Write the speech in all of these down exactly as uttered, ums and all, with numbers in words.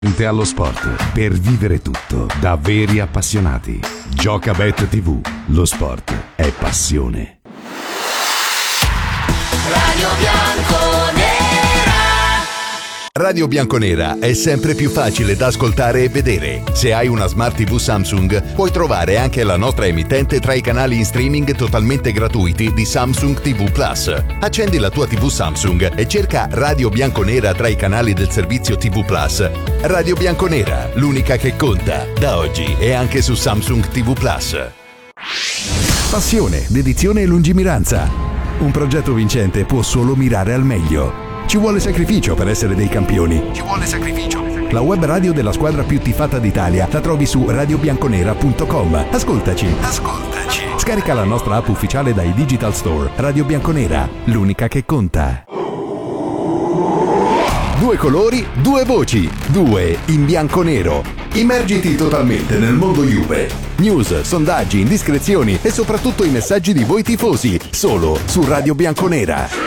Allo sport per vivere tutto da veri appassionati. Giocabet tivù, lo sport è passione. Radio Bianconera. Radio Bianconera è sempre più facile da ascoltare e vedere. Se hai una Smart tivù Samsung, puoi trovare anche la nostra emittente tra i canali in streaming totalmente gratuiti di Samsung tivù Plus. Accendi la tua tivù Samsung e cerca Radio Bianconera tra i canali del servizio tivù Plus. Radio Bianconera, l'unica che conta. Da oggi è anche su Samsung tivù Plus. Passione, dedizione e lungimiranza. Un progetto vincente può solo mirare al meglio. Ci vuole sacrificio per essere dei campioni. Ci vuole sacrificio. La web radio della squadra più tifata d'Italia la trovi su radio bianconera punto com. Ascoltaci. Ascoltaci. Scarica la nostra app ufficiale dai Digital Store. Radio Bianconera, l'unica che conta. Due colori, due voci, due in bianco-nero. Immergiti totalmente nel mondo Juve. News, sondaggi, indiscrezioni e soprattutto i messaggi di voi tifosi, solo su Radio Bianconera.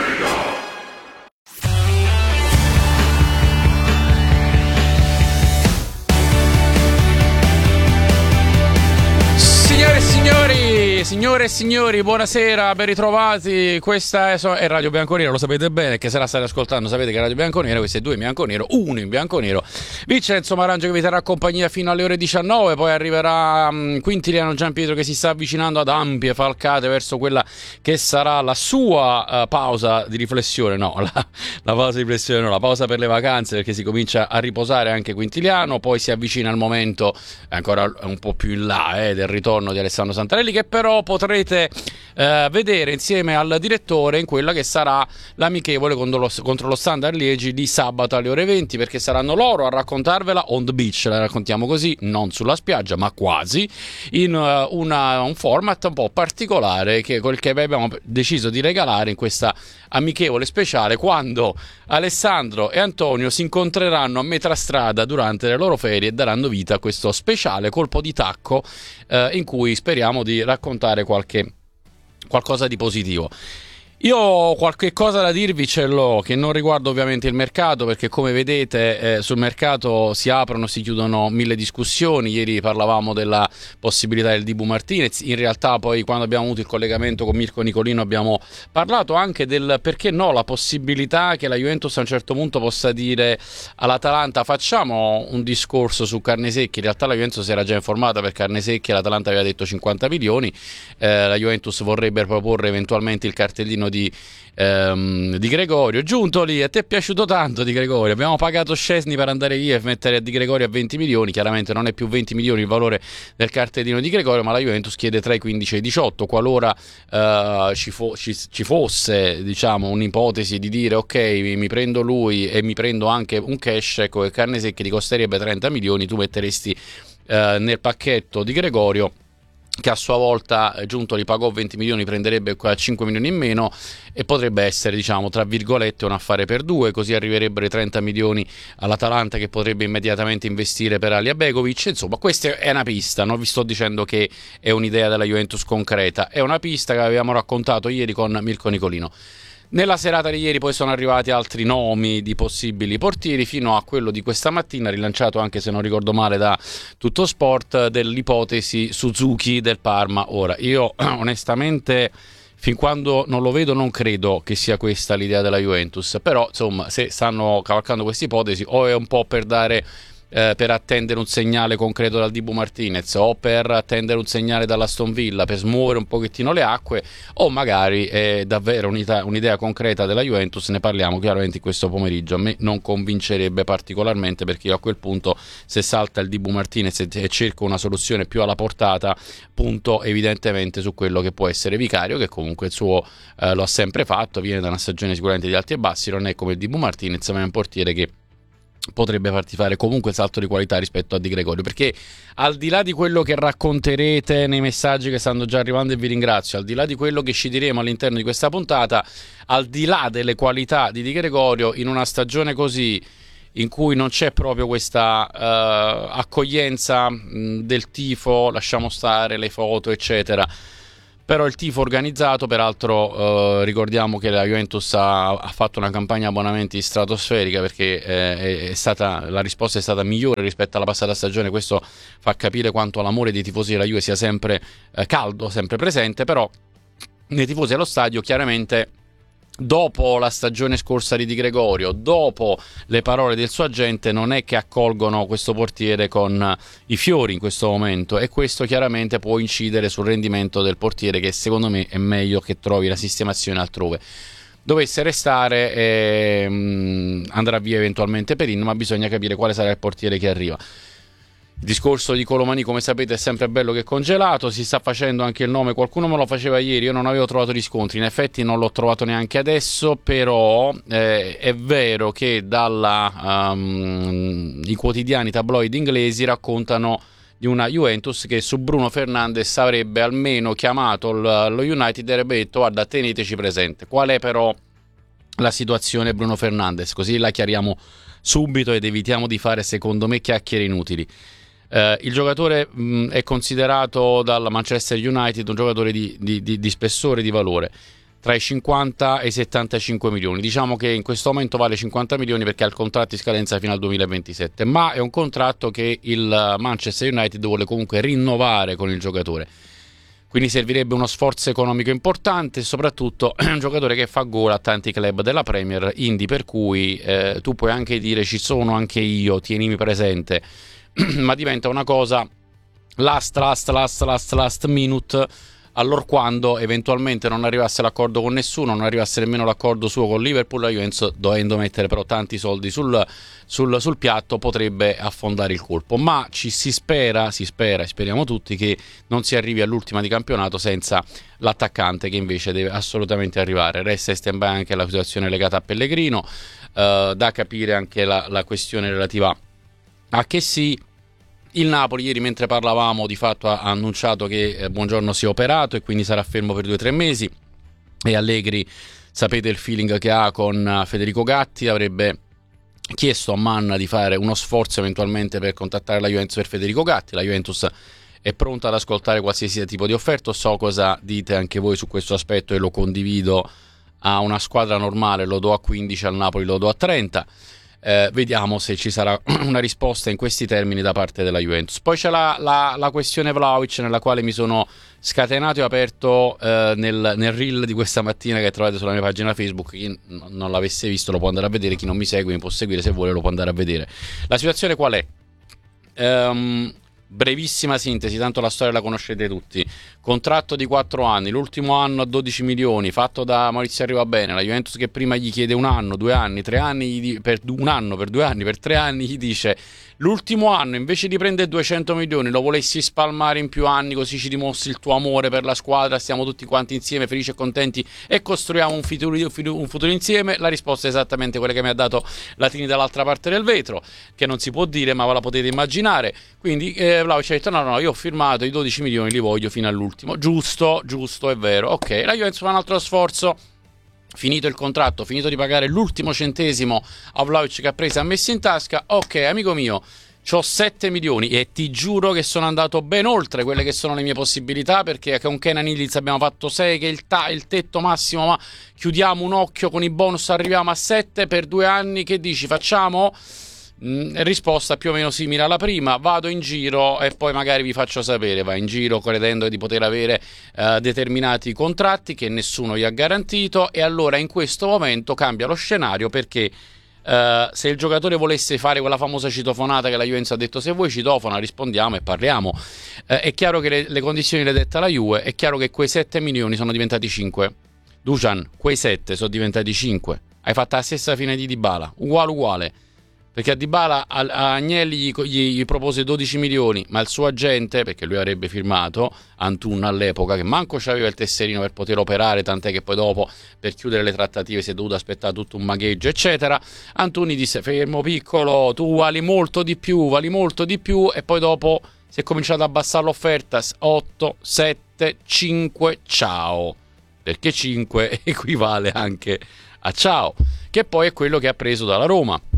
Signore e signori, buonasera, ben ritrovati. Questa è, è Radio Bianconero, lo sapete bene, che se la state ascoltando sapete che è Radio Bianconero. Questo è due in bianconero, uno in bianconero. Vincenzo Marangio che vi terrà compagnia fino alle ore diciannove. Poi arriverà um, Quintiliano Gianpietro che si sta avvicinando ad ampie falcate verso quella che sarà la sua uh, pausa di riflessione. No, la, la pausa di riflessione no, la pausa per le vacanze, perché si comincia a riposare anche Quintiliano. Poi si avvicina il momento ancora un po' più in là eh, del ritorno di Alessandro Santarelli, che però potrete eh, vedere insieme al direttore in quella che sarà l'amichevole contro lo, contro lo Standard Liegi di sabato alle ore venti, perché saranno loro a raccontarvela on the beach, la raccontiamo così, non sulla spiaggia ma quasi, in uh, una, un format un po' particolare che quel che abbiamo deciso di regalare in questa amichevole speciale, quando Alessandro e Antonio si incontreranno a metà strada durante le loro ferie e daranno vita a questo speciale colpo di tacco eh, in cui speriamo di raccontare qualche qualcosa di positivo. Io ho qualche cosa da dirvi, ce l'ho, che non riguarda ovviamente il mercato, perché come vedete eh, sul mercato si aprono, si chiudono mille discussioni. Ieri parlavamo della possibilità del Dibu Martinez, in realtà poi quando abbiamo avuto il collegamento con Mirko Nicolino abbiamo parlato anche del perché no, la possibilità che la Juventus a un certo punto possa dire all'Atalanta facciamo un discorso su Carnesecchi. In realtà la Juventus si era già informata per Carnesecchi, l'Atalanta aveva detto cinquanta milioni, eh, la Juventus vorrebbe proporre eventualmente il cartellino di, ehm, di Gregorio. Giunto lì, a te è piaciuto tanto Di Gregorio, abbiamo pagato Szczesny per andare via e mettere Di Gregorio a venti milioni, chiaramente non è più venti milioni il valore del cartellino di Gregorio, ma la Juventus chiede tra i quindici e i diciotto, qualora eh, ci, fo- ci, ci fosse diciamo un'ipotesi di dire ok, mi prendo lui e mi prendo anche un cash, ecco che Carnesecchi ti costerebbe trenta milioni, tu metteresti eh, nel pacchetto Di Gregorio, che a sua volta Giunto li pagò venti milioni, prenderebbe cinque milioni in meno e potrebbe essere, diciamo, tra virgolette un affare per due, così arriverebbero i trenta milioni all'Atalanta che potrebbe immediatamente investire per Alija Begovic. Insomma, questa è una pista, non vi sto dicendo che è un'idea della Juventus concreta, è una pista che avevamo raccontato ieri con Mirko Nicolino. Nella serata di ieri poi sono arrivati altri nomi di possibili portieri, fino a quello di questa mattina, rilanciato anche se non ricordo male da Tutto Sport, dell'ipotesi Suzuki del Parma. Ora, io onestamente fin quando non lo vedo non credo che sia questa l'idea della Juventus, però insomma se stanno cavalcando questa ipotesi o è un po' per dare Eh, per attendere un segnale concreto dal Dibu Martinez, o per attendere un segnale dall'Aston Villa per smuovere un pochettino le acque, o magari è davvero un'idea, un'idea concreta della Juventus. Ne parliamo chiaramente in questo pomeriggio. A me non convincerebbe particolarmente, perché io a quel punto, se salta il Dibu Martinez e, e cerco una soluzione più alla portata, punto evidentemente su quello che può essere Vicario, che comunque il suo eh, lo ha sempre fatto, viene da una stagione sicuramente di alti e bassi, non è come il Dibu Martinez, ma è un portiere che potrebbe farti fare comunque il salto di qualità rispetto a Di Gregorio, perché al di là di quello che racconterete nei messaggi che stanno già arrivando, e vi ringrazio, al di là di quello che ci diremo all'interno di questa puntata, al di là delle qualità di Di Gregorio, in una stagione così in cui non c'è proprio questa uh, accoglienza mh, del tifo, lasciamo stare le foto eccetera, Però il tifo organizzato, peraltro eh, ricordiamo che la Juventus ha, ha fatto una campagna abbonamenti stratosferica, perché eh, è, è stata, la risposta è stata migliore rispetto alla passata stagione. Questo fa capire quanto l'amore dei tifosi della Juve sia sempre eh, caldo, sempre presente. Però nei tifosi allo stadio, chiaramente, dopo la stagione scorsa di Di Gregorio, dopo le parole del suo agente, non è che accolgono questo portiere con i fiori in questo momento, e questo chiaramente può incidere sul rendimento del portiere, che secondo me è meglio che trovi la sistemazione altrove. Dovesse restare eh, andrà via eventualmente Perin, ma bisogna capire quale sarà il portiere che arriva. Il discorso di Colomani, come sapete, è sempre bello che congelato. Si sta facendo anche il nome, qualcuno me lo faceva ieri, io non avevo trovato riscontri, in effetti non l'ho trovato neanche adesso, però eh, è vero che dalla, um, i quotidiani tabloid inglesi raccontano di una Juventus che su Bruno Fernandes avrebbe almeno chiamato l- lo United e avrebbe detto: guarda, teneteci presente. Qual è però la situazione Bruno Fernandes? Così la chiariamo subito ed evitiamo di fare, secondo me, chiacchiere inutili. Uh, il giocatore mh, è considerato dalla Manchester United un giocatore di, di, di, di spessore, di valore, tra i cinquanta e i settantacinque milioni. Diciamo che in questo momento vale cinquanta milioni perché ha il contratto in scadenza fino al duemilaventisette, ma è un contratto che il Manchester United vuole comunque rinnovare con il giocatore. Quindi servirebbe uno sforzo economico importante, e soprattutto un giocatore che fa gol a tanti club della Premier, Indy, per cui eh, tu puoi anche dire ci sono anche io, tienimi presente, ma diventa una cosa last, last, last, last, last minute, allorquando eventualmente non arrivasse l'accordo con nessuno, non arrivasse nemmeno l'accordo suo con Liverpool, la Juventus, dovendo mettere però tanti soldi sul, sul, sul piatto, potrebbe affondare il colpo. Ma ci si spera, si spera e speriamo tutti che non si arrivi all'ultima di campionato senza l'attaccante, che invece deve assolutamente arrivare. Resta in stand-by anche la situazione legata a Pellegrino, eh, da capire anche la, la questione relativa a che sì. Il Napoli ieri, mentre parlavamo, di fatto ha annunciato che eh, Buongiorno si è operato e quindi sarà fermo per due o tre mesi, e Allegri, sapete il feeling che ha con Federico Gatti, avrebbe chiesto a Manna di fare uno sforzo eventualmente per contattare la Juventus per Federico Gatti. La Juventus è pronta ad ascoltare qualsiasi tipo di offerto. So cosa dite anche voi su questo aspetto e lo condivido. A una squadra normale lo do a quindici, al Napoli lo do a trenta. Eh, vediamo se ci sarà una risposta in questi termini da parte della Juventus. Poi c'è la, la, la questione Vlahovic, nella quale mi sono scatenato e aperto eh, nel, nel reel di questa mattina che trovate sulla mia pagina Facebook. Chi non l'avesse visto lo può andare a vedere, chi non mi segue mi può seguire, se vuole lo può andare a vedere. La situazione qual è? Um, brevissima sintesi, tanto la storia la conoscete tutti. Contratto di quattro anni, l'ultimo anno a dodici milioni, fatto da Maurizio Arrivabene. La Juventus, che prima gli chiede un anno, due anni, tre anni, gli, per un anno, per due anni, per tre anni, gli dice: l'ultimo anno, invece di prendere duecento milioni, lo volessi spalmare in più anni, così ci dimostri il tuo amore per la squadra, stiamo tutti quanti insieme felici e contenti e costruiamo un futuro, un futuro insieme. La risposta è esattamente quella che mi ha dato Latini dall'altra parte del vetro, che non si può dire ma ve la potete immaginare. Quindi eh, Vlahovic ha detto: no no, io ho firmato, i dodici milioni li voglio fino all'ultimo. Giusto, giusto, è vero. Ok, la Juventus fa un altro sforzo. Finito il contratto, finito di pagare l'ultimo centesimo a Vlahovic che ha preso e ha messo in tasca. Ok, amico mio, c'ho sette milioni e ti giuro che sono andato ben oltre quelle che sono le mie possibilità, perché con Kenan Yıldız abbiamo fatto sei, che è il, ta- il tetto massimo, ma chiudiamo un occhio, con i bonus arriviamo a sette per due anni. Che dici, facciamo? Mm, risposta più o meno simile alla prima: vado in giro e poi magari vi faccio sapere. Va in giro credendo di poter avere uh, determinati contratti che nessuno gli ha garantito, e allora in questo momento cambia lo scenario, perché uh, se il giocatore volesse fare quella famosa citofonata che la Juventus ha detto: se vuoi citofona rispondiamo e parliamo, uh, è chiaro che le, le condizioni le detta la Juve, è chiaro che quei sette milioni sono diventati cinque. Dusan, quei sette sono diventati cinque. Hai fatto la stessa fine di Dybala, uguale uguale, perché a Dybala, a, a Agnelli gli, gli, gli propose dodici milioni, ma il suo agente, perché lui avrebbe firmato, Antun all'epoca, che manco c'aveva il tesserino per poter operare, tant'è che poi dopo per chiudere le trattative si è dovuto aspettare tutto un magheggio eccetera, Antun gli disse: fermo piccolo, tu vali molto di più, vali molto di più, e poi dopo si è cominciato ad abbassare l'offerta, otto, sette, cinque, ciao, perché cinque equivale anche a ciao, che poi è quello che ha preso dalla Roma.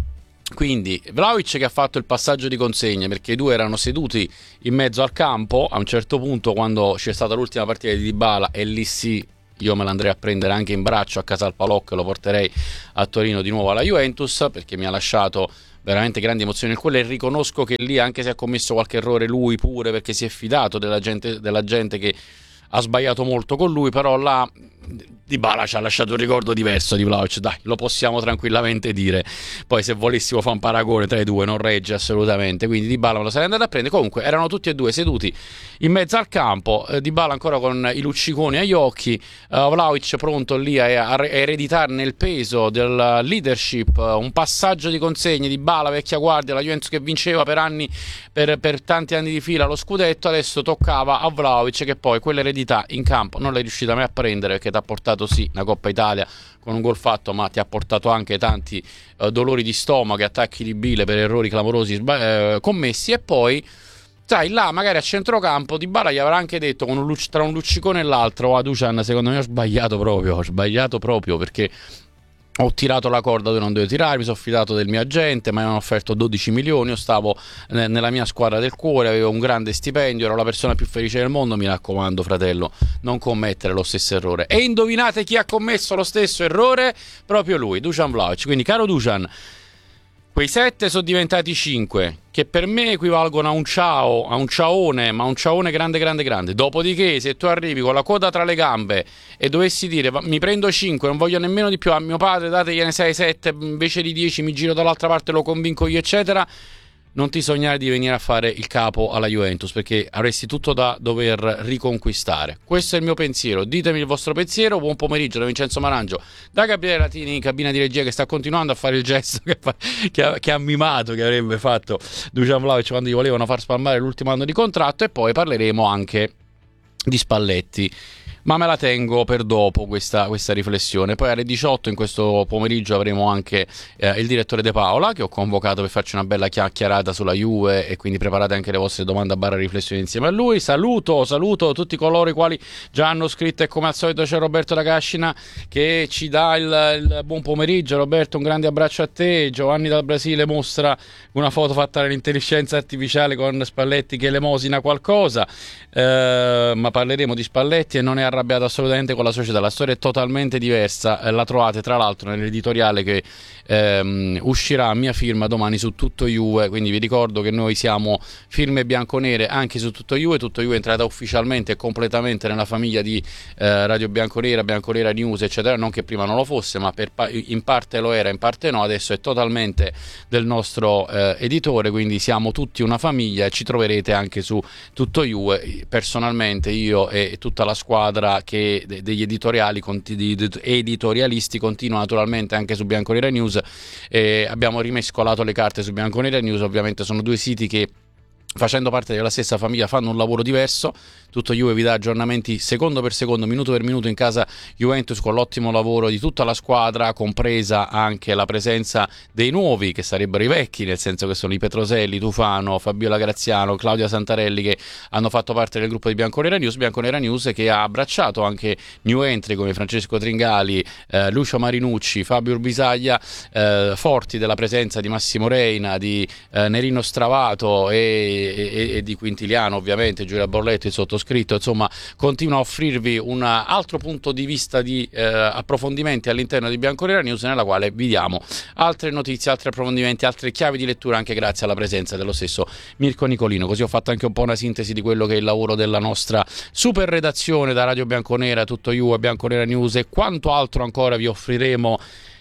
Quindi Vlahovic che ha fatto il passaggio di consegne, perché i due erano seduti in mezzo al campo a un certo punto quando c'è stata l'ultima partita di Dybala, e lì sì io me l'andrei a prendere anche in braccio a casa al Palocco e lo porterei a Torino di nuovo alla Juventus, perché mi ha lasciato veramente grandi emozioni nel cuore, e riconosco che lì, anche se ha commesso qualche errore lui pure, perché si è fidato della gente, della gente che ha sbagliato molto con lui, però là Dybala ci ha lasciato un ricordo diverso di Vlahovic, dai, lo possiamo tranquillamente dire. Poi se volessimo fare un paragone tra i due non regge assolutamente, quindi Dybala me lo sarei andato a prendere. Comunque erano tutti e due seduti in mezzo al campo, eh, Dybala ancora con i lucciconi agli occhi, eh, Vlahovic pronto lì a, a ereditarne il peso del leadership, un passaggio di consegne. Dybala, vecchia guardia, la Juventus che vinceva per anni, per, per tanti anni di fila lo scudetto, adesso toccava a Vlahovic, che poi quell'eredità in campo non l'hai riuscita mai a prendere, perché ti ha portato sì una Coppa Italia con un gol fatto, ma ti ha portato anche tanti uh, dolori di stomaco e attacchi di bile per errori clamorosi sba- eh, commessi. E poi sai, là magari a centrocampo Dybala gli avrà anche detto con un luc- tra un luccicone e l'altro: a Dusan, secondo me ho sbagliato proprio ho sbagliato proprio perché ho tirato la corda dove non dovevo tirare, mi sono fidato del mio agente, mi avevano offerto dodici milioni, io stavo nella mia squadra del cuore, avevo un grande stipendio, ero la persona più felice del mondo. Mi raccomando, fratello, non commettere lo stesso errore. E indovinate chi ha commesso lo stesso errore? Proprio lui, Dusan Vlahovic. Quindi, caro Dusan, quei sette sono diventati cinque, che per me equivalgono a un ciao, a un ciaone, ma un ciaone grande grande grande. Dopodiché, se tu arrivi con la coda tra le gambe e dovessi dire mi prendo cinque, non voglio nemmeno di più, a mio padre dategliene sei sette invece di dieci, mi giro dall'altra parte, lo convinco io eccetera, non ti sognare di venire a fare il capo alla Juventus, perché avresti tutto da dover riconquistare. Questo è il mio pensiero, ditemi il vostro pensiero. Buon pomeriggio da Vincenzo Marangio, da Gabriele Latini in cabina di regia, che sta continuando a fare il gesto che, fa, che, ha, che ha mimato, che avrebbe fatto Dusan Vlahovic quando gli volevano far spalmare l'ultimo anno di contratto. E poi parleremo anche di Spalletti, ma me la tengo per dopo questa, questa riflessione. Poi alle diciotto in questo pomeriggio avremo anche eh, il direttore De Paola, che ho convocato per farci una bella chiacchierata sulla Juve, e quindi preparate anche le vostre domande a barra riflessioni insieme a lui. Saluto, saluto tutti coloro i quali già hanno scritto, e come al solito c'è Roberto da Cascina che ci dà il, il buon pomeriggio. Roberto, un grande abbraccio a te. Giovanni dal Brasile mostra una foto fatta dall'intelligenza artificiale con Spalletti che elemosina qualcosa, eh, ma parleremo di Spalletti e non è arrabbiato assolutamente con la società. La storia è totalmente diversa, eh, la trovate tra l'altro nell'editoriale che ehm, uscirà a mia firma domani su Tutto Juve, quindi vi ricordo che noi siamo firme bianconere anche su Tutto Juve. Tutto Juve è entrata ufficialmente e completamente nella famiglia di eh, Radio Bianconera, Bianconera News eccetera, non che prima non lo fosse, ma per pa- in parte lo era, in parte no, adesso è totalmente del nostro eh, editore, quindi siamo tutti una famiglia e ci troverete anche su Tutto Juve. Personalmente io e tutta la squadra che degli editoriali di editorialisti continua naturalmente anche su Bianconera News, e abbiamo rimescolato le carte su Bianconera News. Ovviamente sono due siti che, facendo parte della stessa famiglia, fanno un lavoro diverso. Tutto Juve vi dà aggiornamenti secondo per secondo, minuto per minuto in casa Juventus, con l'ottimo lavoro di tutta la squadra, compresa anche la presenza dei nuovi, che sarebbero i vecchi, nel senso che sono i Petroselli, Tufano, Fabiola Graziano, Claudia Santarelli, che hanno fatto parte del gruppo di Bianconera News. Bianconera News che ha abbracciato anche new entry come Francesco Tringali, eh, Lucio Marinucci, Fabio Urbisaglia, eh, forti della presenza di Massimo Reina, di eh, Nerino Stravato e, e, e di Quintiliano, ovviamente Giulia Borletti, il sottoscritto. Insomma, continua a offrirvi un altro punto di vista di eh, approfondimenti all'interno di Bianconera News, nella quale vi diamo altre notizie, altri approfondimenti, altre chiavi di lettura, anche grazie alla presenza dello stesso Mirko Nicolino. Così ho fatto anche un po' una sintesi di quello che è il lavoro della nostra super redazione da Radio Bianconera, Tutto Juve, Bianconera News e quanto altro ancora vi offriremo.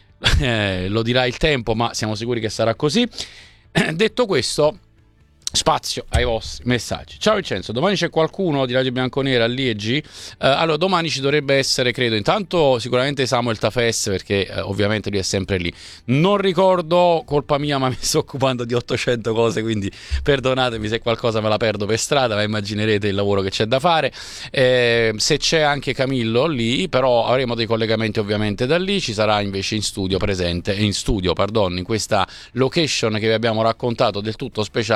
Eh, lo dirà il tempo, ma siamo sicuri che sarà così. Detto questo, spazio ai vostri messaggi. Ciao Vincenzo, domani c'è qualcuno di Radio Bianconera lì e G? Eh, allora domani ci dovrebbe essere, credo, intanto sicuramente Samuel Tafes, perché eh, ovviamente lui è sempre lì. Non ricordo, colpa mia, ma mi sto occupando di ottocento cose, quindi perdonatemi se qualcosa me la perdo per strada, ma immaginerete il lavoro che c'è da fare. Eh, se c'è anche Camillo lì, però avremo dei collegamenti ovviamente da lì. Ci sarà invece in studio presente, in studio, pardon, in questa location che vi abbiamo raccontato del tutto speciale, Alessandro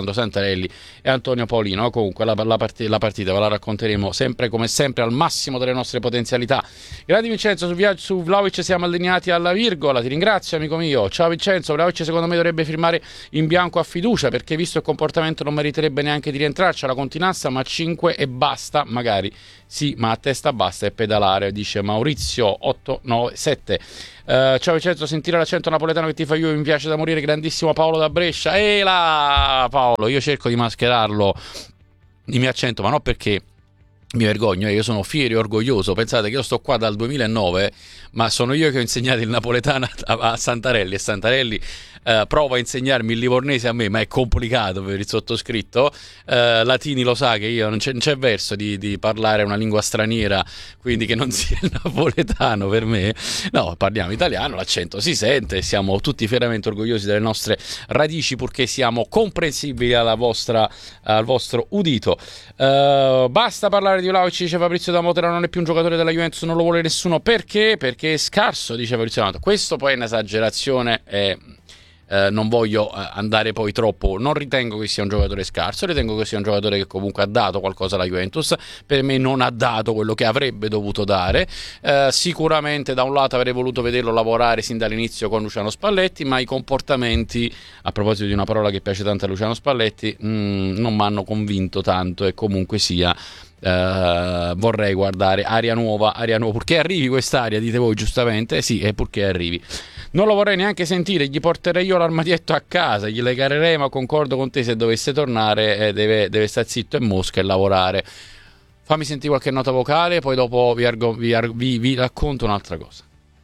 Alessandro Santarelli e Antonio Paolino. Comunque la, la, part- la partita ve la racconteremo sempre come sempre al massimo delle nostre potenzialità. Grandi Vincenzo, su, via- su Vlahovic siamo allineati alla virgola, ti ringrazio amico mio. Ciao Vincenzo, Vlahovic secondo me dovrebbe firmare in bianco a fiducia, perché visto il comportamento non meriterebbe neanche di rientrarci alla Continassa, ma cinque e basta, magari sì, ma a testa basta e pedalare, dice Maurizio otto nove sette. Uh, ciao Vincenzo, sentire l'accento napoletano che ti fa io mi piace da morire. Grandissimo Paolo da Brescia. E là Paolo, io cerco di mascherarlo il mio accento, ma non perché mi vergogno, io sono fiero e orgoglioso. Pensate che io sto qua dal duemilanove, ma sono io che ho insegnato il napoletano a Santarelli, e Santarelli Uh, prova a insegnarmi il livornese a me, ma è complicato per il sottoscritto. uh, Latini lo sa che io non c'è, non c'è verso di, di parlare una lingua straniera, quindi che non sia il napoletano per me. No, parliamo italiano, l'accento si sente, siamo tutti fieramente orgogliosi delle nostre radici, purché siamo comprensibili alla vostra, al vostro udito. Uh, basta parlare di Vlahovic, dice Fabrizio da Motera, non è più un giocatore della Juventus, non lo vuole nessuno. Perché? Perché è scarso, dice Fabrizio da Motera. Questo poi è un'esagerazione, è... Uh, non voglio uh, andare poi troppo, non ritengo che sia un giocatore scarso, ritengo che sia un giocatore che comunque ha dato qualcosa alla Juventus. Per me non ha dato quello che avrebbe dovuto dare. Uh, sicuramente da un lato avrei voluto vederlo lavorare sin dall'inizio con Luciano Spalletti, ma i comportamenti, a proposito di una parola che piace tanto a Luciano Spalletti, mh, non mi hanno convinto tanto, e comunque sia Uh, vorrei guardare aria nuova, aria nuova, purché arrivi quest'aria, dite voi giustamente, sì, e purché arrivi. Non lo vorrei neanche sentire, gli porterei io l'armadietto a casa, gli legarei, ma concordo con te, se dovesse tornare eh, deve, deve stare zitto in Mosca e lavorare. Fammi sentire qualche nota vocale, poi dopo vi, argo, vi, vi, vi racconto un'altra cosa.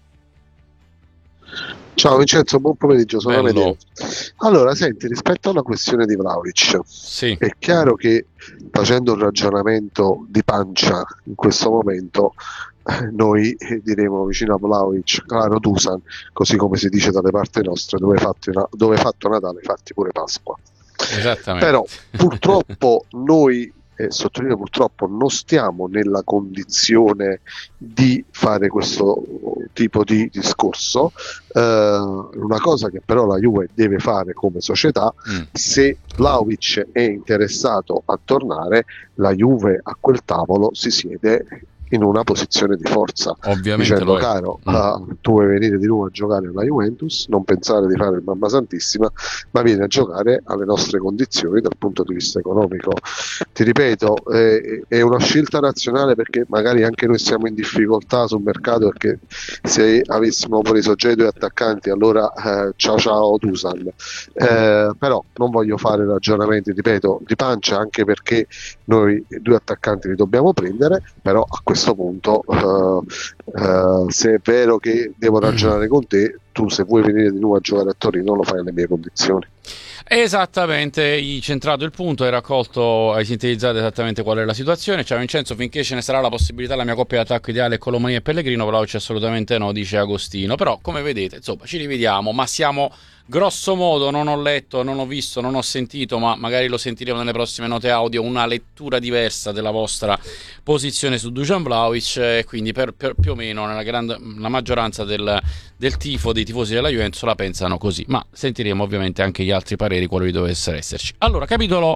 Ciao Vincenzo, buon pomeriggio, sono Bello. Amedeo. Allora, senti, rispetto alla questione di Vlahovic, sì. È chiaro che facendo un ragionamento di pancia in questo momento eh, noi diremo vicino a Vlahovic, claro Dusan, così come si dice dalle parti nostre, dove è fatto, una, dove è fatto Natale, fatti pure Pasqua. Esattamente. Però purtroppo noi, e sottolineo purtroppo, non stiamo nella condizione di fare questo tipo di discorso. Uh, una cosa che però la Juve deve fare come società, mm. se Vlahovic è interessato a tornare, la Juve a quel tavolo si siede in una posizione di forza, ovviamente, dicendo caro, mm. uh, tu vuoi venire di nuovo a giocare alla Juventus, non pensare di fare il Mamma Santissima, ma vieni a giocare alle nostre condizioni dal punto di vista economico. Ti ripeto, eh, è una scelta razionale, perché magari anche noi siamo in difficoltà sul mercato, perché se avessimo preso già i due attaccanti allora eh, ciao ciao Dusan, eh, però non voglio fare ragionamenti, ripeto, di pancia, anche perché noi due attaccanti li dobbiamo prendere, però a questo punto uh, uh, se è vero che devo ragionare con te, tu se vuoi venire di nuovo a giocare a Torino lo fai alle mie condizioni. Esattamente, hai centrato il punto, hai raccolto, hai sintetizzato esattamente qual è la situazione. Ciao Vincenzo, finché ce ne sarà la possibilità, la mia coppia di attacco ideale è Colomani e Pellegrino. Vlahovic assolutamente no, dice Agostino. Però come vedete, insomma, ci rivediamo, ma siamo grosso modo, non ho letto, non ho visto, non ho sentito, ma magari lo sentiremo nelle prossime note audio, una lettura diversa della vostra posizione su Dusan Vlahovic, e quindi per, per più o meno nella grande, la maggioranza del, del tifo, dei tifosi della Juventus la pensano così, ma sentiremo ovviamente anche gli altri pareri qualora dovessero esserci. Allora, capitolo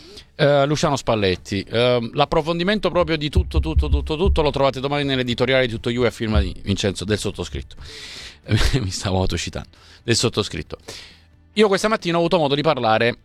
Uh, Luciano Spalletti, uh, l'approfondimento proprio di tutto tutto tutto tutto lo trovate domani nell'editoriale di Tutto Juve a firma di Vincenzo, del sottoscritto. Mi stavo autocitando, del sottoscritto. Io questa mattina ho avuto modo di parlare,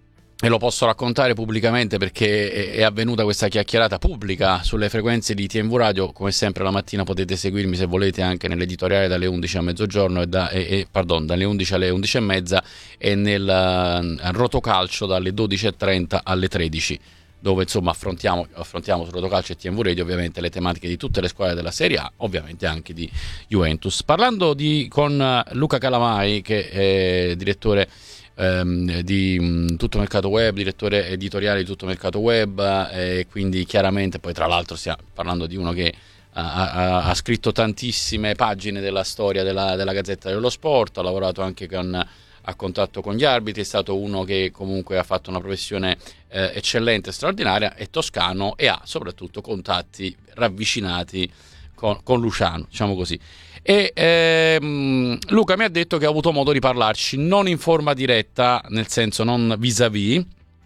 e lo posso raccontare pubblicamente perché è, è avvenuta questa chiacchierata pubblica sulle frequenze di T M V Radio. Come sempre la mattina potete seguirmi, se volete, anche nell'editoriale dalle undici a mezzogiorno e, da, e, e pardon, dalle undici alle undici e mezza, e nel uh, Rotocalcio dalle dodici e trenta alle tredici, dove insomma affrontiamo, affrontiamo su Rotocalcio e T M V Radio ovviamente le tematiche di tutte le squadre della Serie A, ovviamente anche di Juventus. Parlando di, con Luca Calamai, che è direttore ehm, di mh, Tutto Mercato Web, direttore editoriale di Tutto Mercato Web, e eh, quindi chiaramente poi tra l'altro stiamo parlando di uno che ha, ha, ha scritto tantissime pagine della storia della, della Gazzetta dello Sport, ha lavorato anche con a contatto con gli arbitri, è stato uno che comunque ha fatto una professione eh, eccellente, straordinaria, è toscano e ha soprattutto contatti ravvicinati con, con Luciano, diciamo così. E ehm, Luca mi ha detto che ha avuto modo di parlarci non in forma diretta, nel senso non vis-à-vis,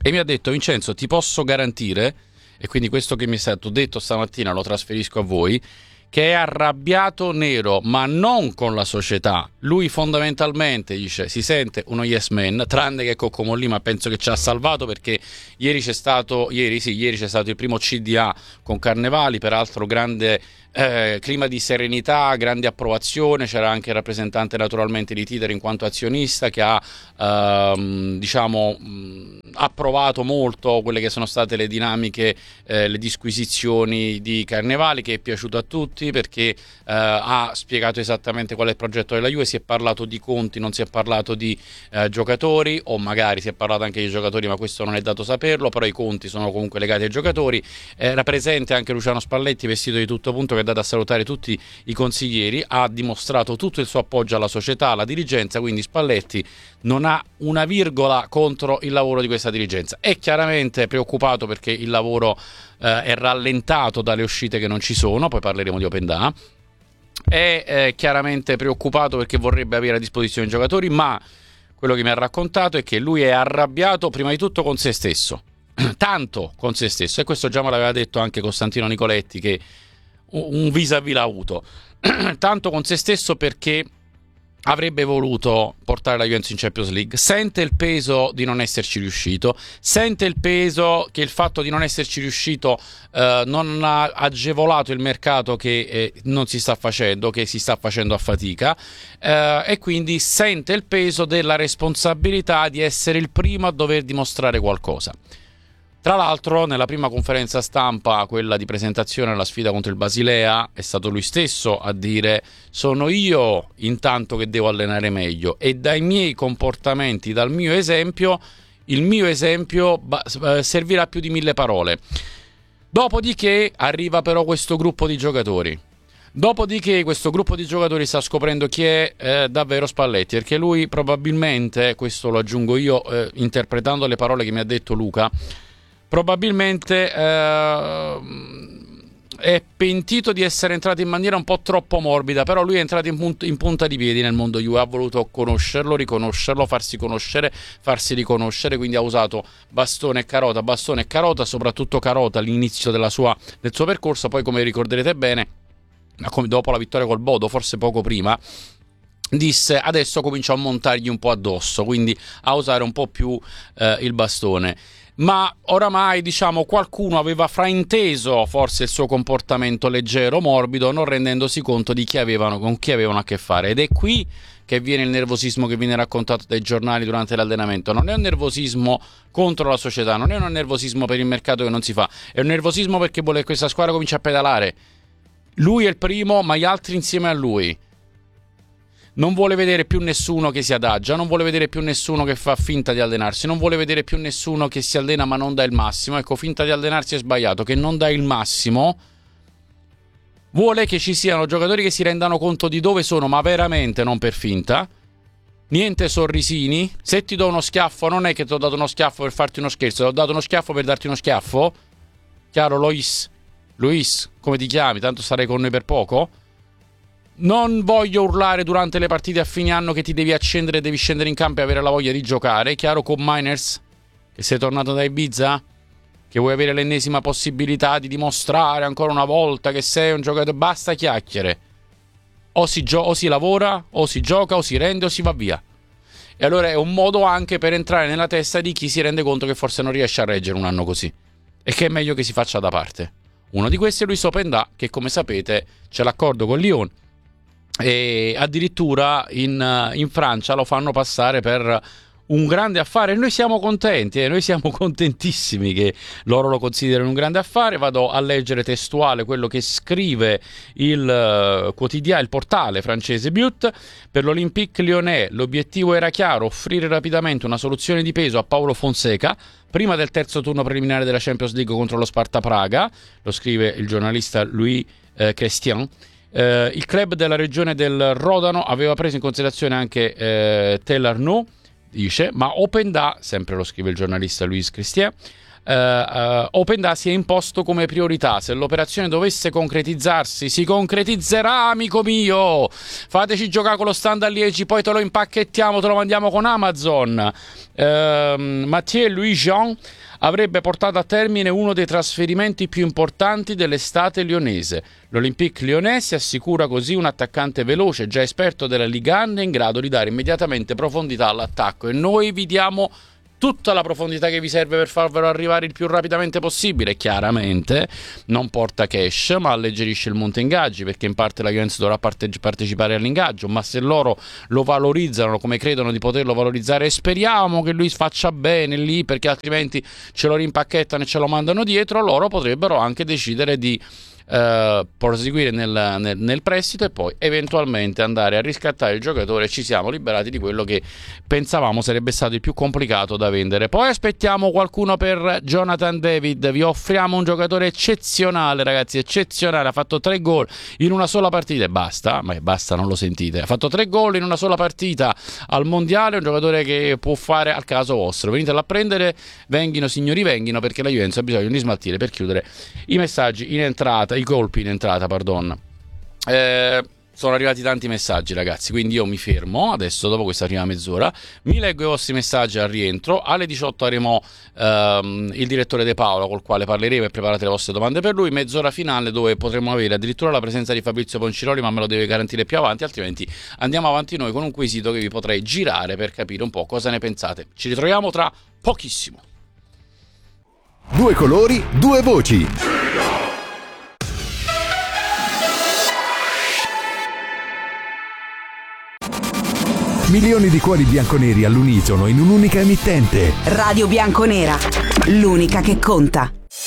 e mi ha detto: Vincenzo, ti posso garantire, e quindi questo che mi è stato detto stamattina lo trasferisco a voi, che è arrabbiato nero, ma non con la società. Lui fondamentalmente dice si sente uno yes man, tranne che Cocco lì, ma penso che ci ha salvato, perché ieri c'è stato ieri sì, ieri c'è stato il primo C D A con Carnevali, peraltro grande eh, clima di serenità, grande approvazione, c'era anche il rappresentante naturalmente di Titer in quanto azionista che ha ehm, diciamo mh, approvato molto quelle che sono state le dinamiche, eh, le disquisizioni di Carnevali, che è piaciuto a tutti perché eh, ha spiegato esattamente qual è il progetto della Juve. Si è parlato di conti, non si è parlato di eh, giocatori, o magari si è parlato anche di giocatori, ma questo non è dato saperlo, però i conti sono comunque legati ai giocatori. Era presente anche Luciano Spalletti vestito di tutto punto, che è andato a salutare tutti i consiglieri, ha dimostrato tutto il suo appoggio alla società, alla dirigenza, quindi Spalletti non ha una virgola contro il lavoro di questa dirigenza. È chiaramente preoccupato perché il lavoro eh, è rallentato dalle uscite che non ci sono, poi parleremo di Openda. È eh, chiaramente preoccupato perché vorrebbe avere a disposizione i giocatori, ma quello che mi ha raccontato è che lui è arrabbiato prima di tutto con se stesso, tanto con se stesso, e questo già me l'aveva detto anche Costantino Nicoletti, che un vis-à-vis l'ha avuto, tanto con se stesso perché avrebbe voluto portare la Juventus in Champions League, sente il peso di non esserci riuscito, sente il peso che il fatto di non esserci riuscito eh, non ha agevolato il mercato che eh, non si sta facendo, che si sta facendo a fatica, eh, e quindi sente il peso della responsabilità di essere il primo a dover dimostrare qualcosa. Tra l'altro, nella prima conferenza stampa, quella di presentazione alla sfida contro il Basilea, è stato lui stesso a dire: sono io intanto che devo allenare meglio, e dai miei comportamenti, dal mio esempio, il mio esempio servirà più di mille parole. Dopodiché arriva però questo gruppo di giocatori. Dopodiché questo gruppo di giocatori sta scoprendo chi è eh, davvero Spalletti, perché lui probabilmente, questo lo aggiungo io eh, interpretando le parole che mi ha detto Luca, probabilmente eh, è pentito di essere entrato in maniera un po' troppo morbida, però lui è entrato in, punt- in punta di piedi nel mondo Juve, ha voluto conoscerlo, riconoscerlo, farsi conoscere, farsi riconoscere, quindi ha usato bastone e carota, bastone e carota, soprattutto carota all'inizio della sua, del suo percorso. Poi, come ricorderete bene, dopo la vittoria col Bodo, forse poco prima, disse adesso comincio a montargli un po' addosso, quindi a usare un po' più eh, il bastone. Ma oramai, diciamo, qualcuno aveva frainteso forse il suo comportamento leggero, morbido, non rendendosi conto di chi avevano, con chi avevano a che fare. Ed è qui che viene il nervosismo che viene raccontato dai giornali durante l'allenamento. Non è un nervosismo contro la società, non è un nervosismo per il mercato che non si fa, è un nervosismo perché vuole che questa squadra cominci a pedalare. Lui è il primo, ma gli altri insieme a lui. Non vuole vedere più nessuno che si adagia, non vuole vedere più nessuno che fa finta di allenarsi, non vuole vedere più nessuno che si allena ma non dà il massimo. Ecco, finta di allenarsi è sbagliato, che non dà il massimo. Vuole che ci siano giocatori che si rendano conto di dove sono, ma veramente, non per finta. Niente sorrisini. Se ti do uno schiaffo, non è che ti ho dato uno schiaffo per farti uno scherzo, ti ho dato uno schiaffo per darti uno schiaffo. Chiaro, Lois? Luis, come ti chiami? Tanto sarai con noi per poco. Non voglio urlare durante le partite a fine anno che ti devi accendere, devi scendere in campo e avere la voglia di giocare. Chiaro, con Miners, che sei tornato da Ibiza, che vuoi avere l'ennesima possibilità di dimostrare ancora una volta che sei un giocatore. Basta chiacchiere. O si, gio- o si lavora, o si gioca, o si rende, o si va via. E allora è un modo anche per entrare nella testa di chi si rende conto che forse non riesce a reggere un anno così, e che è meglio che si faccia da parte. Uno di questi è Luis Openda, che come sapete c'è l'accordo con Lyon, e addirittura in, in Francia lo fanno passare per un grande affare. Noi siamo contenti, eh? Noi siamo contentissimi che loro lo considerino un grande affare. Vado a leggere testuale quello che scrive il uh, quotidiano, il portale francese But. Per l'Olympique Lyonnais l'obiettivo era chiaro: offrire rapidamente una soluzione di peso a Paulo Fonseca prima del terzo turno preliminare della Champions League contro lo Sparta Praga. Lo scrive il giornalista Louis eh, Christian. Eh, il club della regione del Rodano aveva preso in considerazione anche eh, Tel Arnaud, dice, ma Openda, sempre lo scrive il giornalista Louis Christian, Uh, uh, Openda si è imposto come priorità. Se l'operazione dovesse concretizzarsi, si concretizzerà, amico mio. Fateci giocare con lo standard Liegi, poi te lo impacchettiamo, te lo mandiamo con Amazon. uh, Mathieu Louis Jean avrebbe portato a termine uno dei trasferimenti più importanti dell'estate lionese. L'Olympique Lyonnais si assicura così un attaccante veloce, già esperto della Ligue uno, in grado di dare immediatamente profondità all'attacco, e noi vi diamo tutta la profondità che vi serve per farvelo arrivare il più rapidamente possibile. Chiaramente non porta cash, ma alleggerisce il monte ingaggi, perché in parte la Juventus dovrà parte- partecipare all'ingaggio, ma se loro lo valorizzano come credono di poterlo valorizzare, e speriamo che lui faccia bene lì, perché altrimenti ce lo rimpacchettano e ce lo mandano dietro, loro potrebbero anche decidere di Uh, proseguire nel, nel, nel prestito e poi eventualmente andare a riscattare il giocatore. Ci siamo liberati di quello che pensavamo sarebbe stato il più complicato da vendere. Poi aspettiamo qualcuno per Jonathan David. Vi offriamo un giocatore eccezionale, ragazzi, eccezionale. Ha fatto tre gol in una sola partita e basta, ma basta, non lo sentite. Ha fatto tre gol in una sola partita al mondiale, un giocatore che può fare al caso vostro. Venitelo a prendere, venghino signori, venghino, perché la Juventus ha bisogno di smaltire per chiudere i messaggi in entrata, i colpi in entrata, pardon. Eh, sono arrivati tanti messaggi, ragazzi, quindi io mi fermo adesso dopo questa prima mezz'ora, mi leggo i vostri messaggi al rientro. Alle diciotto avremo ehm, il direttore De Paolo, col quale parleremo, e preparate le vostre domande per lui. Mezz'ora finale dove potremo avere addirittura la presenza di Fabrizio Ponciroli, ma me lo deve garantire più avanti, altrimenti andiamo avanti noi con un quesito che vi potrei girare per capire un po' cosa ne pensate. Ci ritroviamo tra pochissimo. Due colori, due voci. Milioni di cuori bianconeri all'unisono in un'unica emittente. Radio Bianconera, l'unica che conta.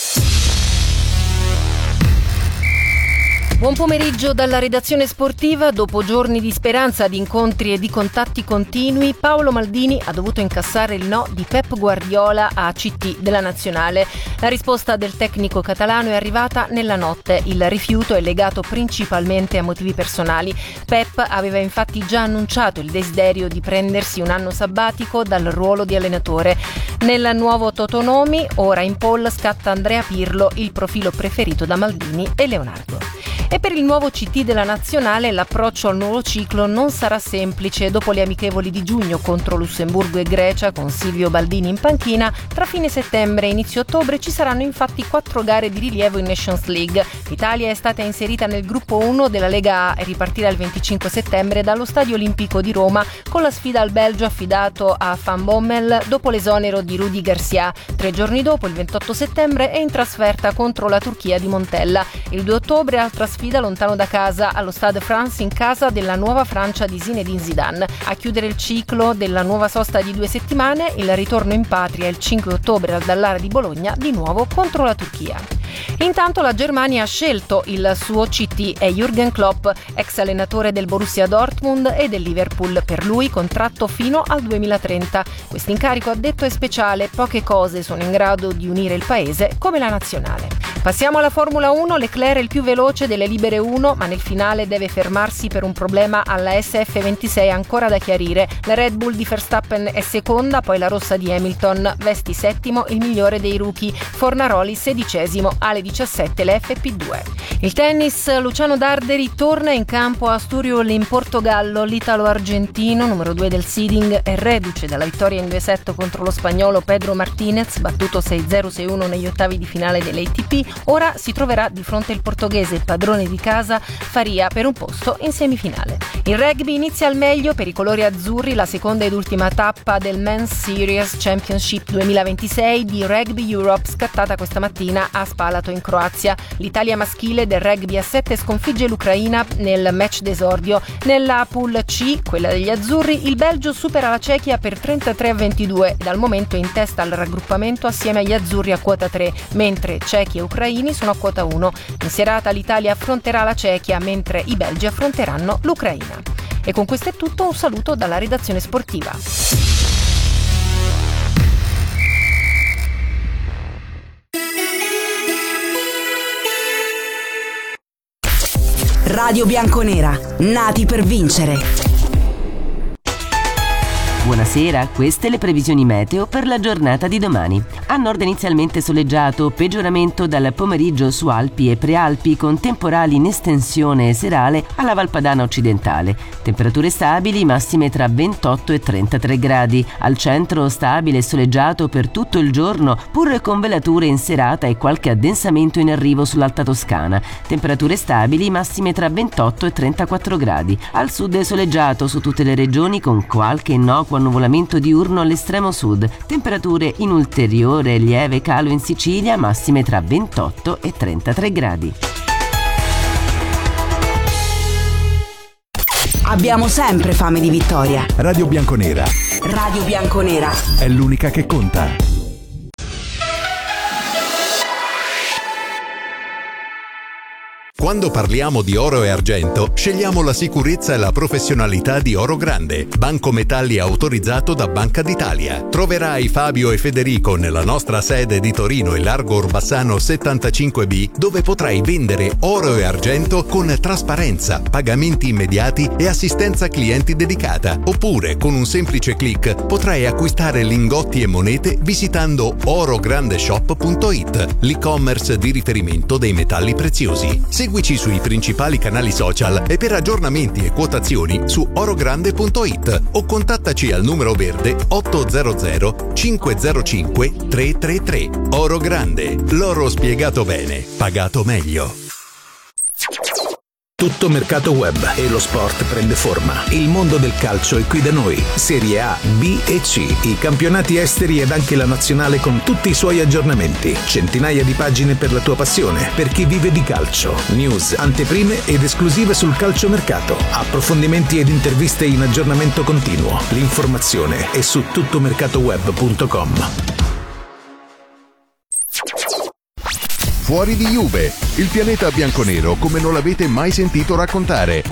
Buon pomeriggio dalla redazione sportiva. Dopo giorni di speranza, di incontri e di contatti continui, Paolo Maldini ha dovuto incassare il no di Pep Guardiola a C T della Nazionale. La risposta del tecnico catalano è arrivata nella notte. Il rifiuto è legato principalmente a motivi personali. Pep aveva infatti già annunciato il desiderio di prendersi un anno sabbatico dal ruolo di allenatore. Nel nuovo Totonomi, ora in poll, scatta Andrea Pirlo, il profilo preferito da Maldini e Leonardo. E per il nuovo C T della Nazionale l'approccio al nuovo ciclo non sarà semplice. Dopo le amichevoli di giugno contro Lussemburgo e Grecia, con Silvio Baldini in panchina, tra fine settembre e inizio ottobre ci saranno infatti quattro gare di rilievo in Nations League. L'Italia è stata inserita nel gruppo uno della Lega A e ripartirà il venticinque settembre dallo Stadio Olimpico di Roma con la sfida al Belgio affidato a Van Bommel dopo l'esonero di Rudi Garcia. Tre giorni dopo, il ventotto settembre, è in trasferta contro la Turchia di Montella. Il due ottobre, altra sfida lontano da casa allo Stade France, in casa della nuova Francia di Zinedine Zidane. A chiudere il ciclo della nuova sosta di due settimane, il ritorno in patria il cinque ottobre al Dallara di Bologna, di nuovo contro la Turchia. Intanto la Germania ha scelto il suo C T, è Jürgen Klopp, ex allenatore del Borussia Dortmund e del Liverpool. Per lui contratto fino al duemilatrenta. Questo incarico, ha detto, è speciale, poche cose sono in grado di unire il paese come la nazionale. Passiamo alla Formula uno. Leclerc è il più veloce delle libere uno, ma nel finale deve fermarsi per un problema alla S F ventisei ancora da chiarire. La Red Bull di Verstappen è seconda, poi la rossa di Hamilton. Vesti settimo, il migliore dei rookie. Fornaroli sedicesimo. Alle diciassette le F P due. Il tennis, Luciano Darderi torna in campo a Sturiol in Portogallo. L'italo-argentino, numero due del seeding, è reduce dalla vittoria in due set contro lo spagnolo Pedro Martinez, battuto sei zero sei uno negli ottavi di finale dell'A T P. Ora si troverà di fronte il portoghese, padrone di casa, Faria, per un posto in semifinale. Il rugby inizia al meglio per i colori azzurri la seconda ed ultima tappa del Men's Series Championship duemilaventisei di Rugby Europe, scattata questa mattina a Spalato in Croazia. L'Italia maschile del rugby a sette sconfigge l'Ucraina nel match d'esordio. Nella pool C, quella degli azzurri, il Belgio supera la Cechia per trentatré a ventidue, dal momento in testa al raggruppamento assieme agli azzurri a quota tre, mentre cechi e ucraini sono a quota uno. In serata l'Italia affronterà la Cechia, mentre i belgi affronteranno l'Ucraina. E con questo è tutto, un saluto dalla redazione sportiva. Radio Bianconera, nati per vincere. Buonasera, queste le previsioni meteo per la giornata di domani. A nord inizialmente soleggiato, peggioramento dal pomeriggio su Alpi e Prealpi con temporali in estensione serale alla Valpadana occidentale. Temperature stabili, massime tra ventotto e trentatré gradi. Al centro stabile e soleggiato per tutto il giorno, pur con velature in serata e qualche addensamento in arrivo sull'Alta Toscana. Temperature stabili, massime tra ventotto e trentaquattro gradi. Al sud è soleggiato su tutte le regioni con qualche innocuo annuvolamento diurno all'estremo sud. Temperature in ulteriore lieve calo in Sicilia, massime tra ventotto e trentatré gradi. Abbiamo sempre fame di vittoria. Radio Bianconera Radio Bianconera è l'unica che conta. Quando parliamo di oro e argento, scegliamo la sicurezza e la professionalità di Oro Grande, banco metalli autorizzato da Banca d'Italia. Troverai Fabio e Federico nella nostra sede di Torino e Largo Orbassano settantacinque B, dove potrai vendere oro e argento con trasparenza, pagamenti immediati e assistenza clienti dedicata. Oppure, con un semplice click, potrai acquistare lingotti e monete visitando orograndeshop punto it, l'e-commerce di riferimento dei metalli preziosi. Seguici sui principali canali social e per aggiornamenti e quotazioni su orogrande punto it o contattaci al numero verde otto zero zero cinque zero cinque tre tre tre. Oro Grande, l'oro spiegato bene, pagato meglio. Tutto mercato web e lo sport prende forma. Il mondo del calcio è qui da noi. Serie A, B e C, i campionati esteri ed anche la nazionale con tutti i suoi aggiornamenti. Centinaia di pagine per la tua passione, per chi vive di calcio. News, anteprime ed esclusive sul calciomercato. Approfondimenti ed interviste in aggiornamento continuo. L'informazione è su tuttomercatoweb punto com. Fuori di Juve, il pianeta bianconero come non l'avete mai sentito raccontare.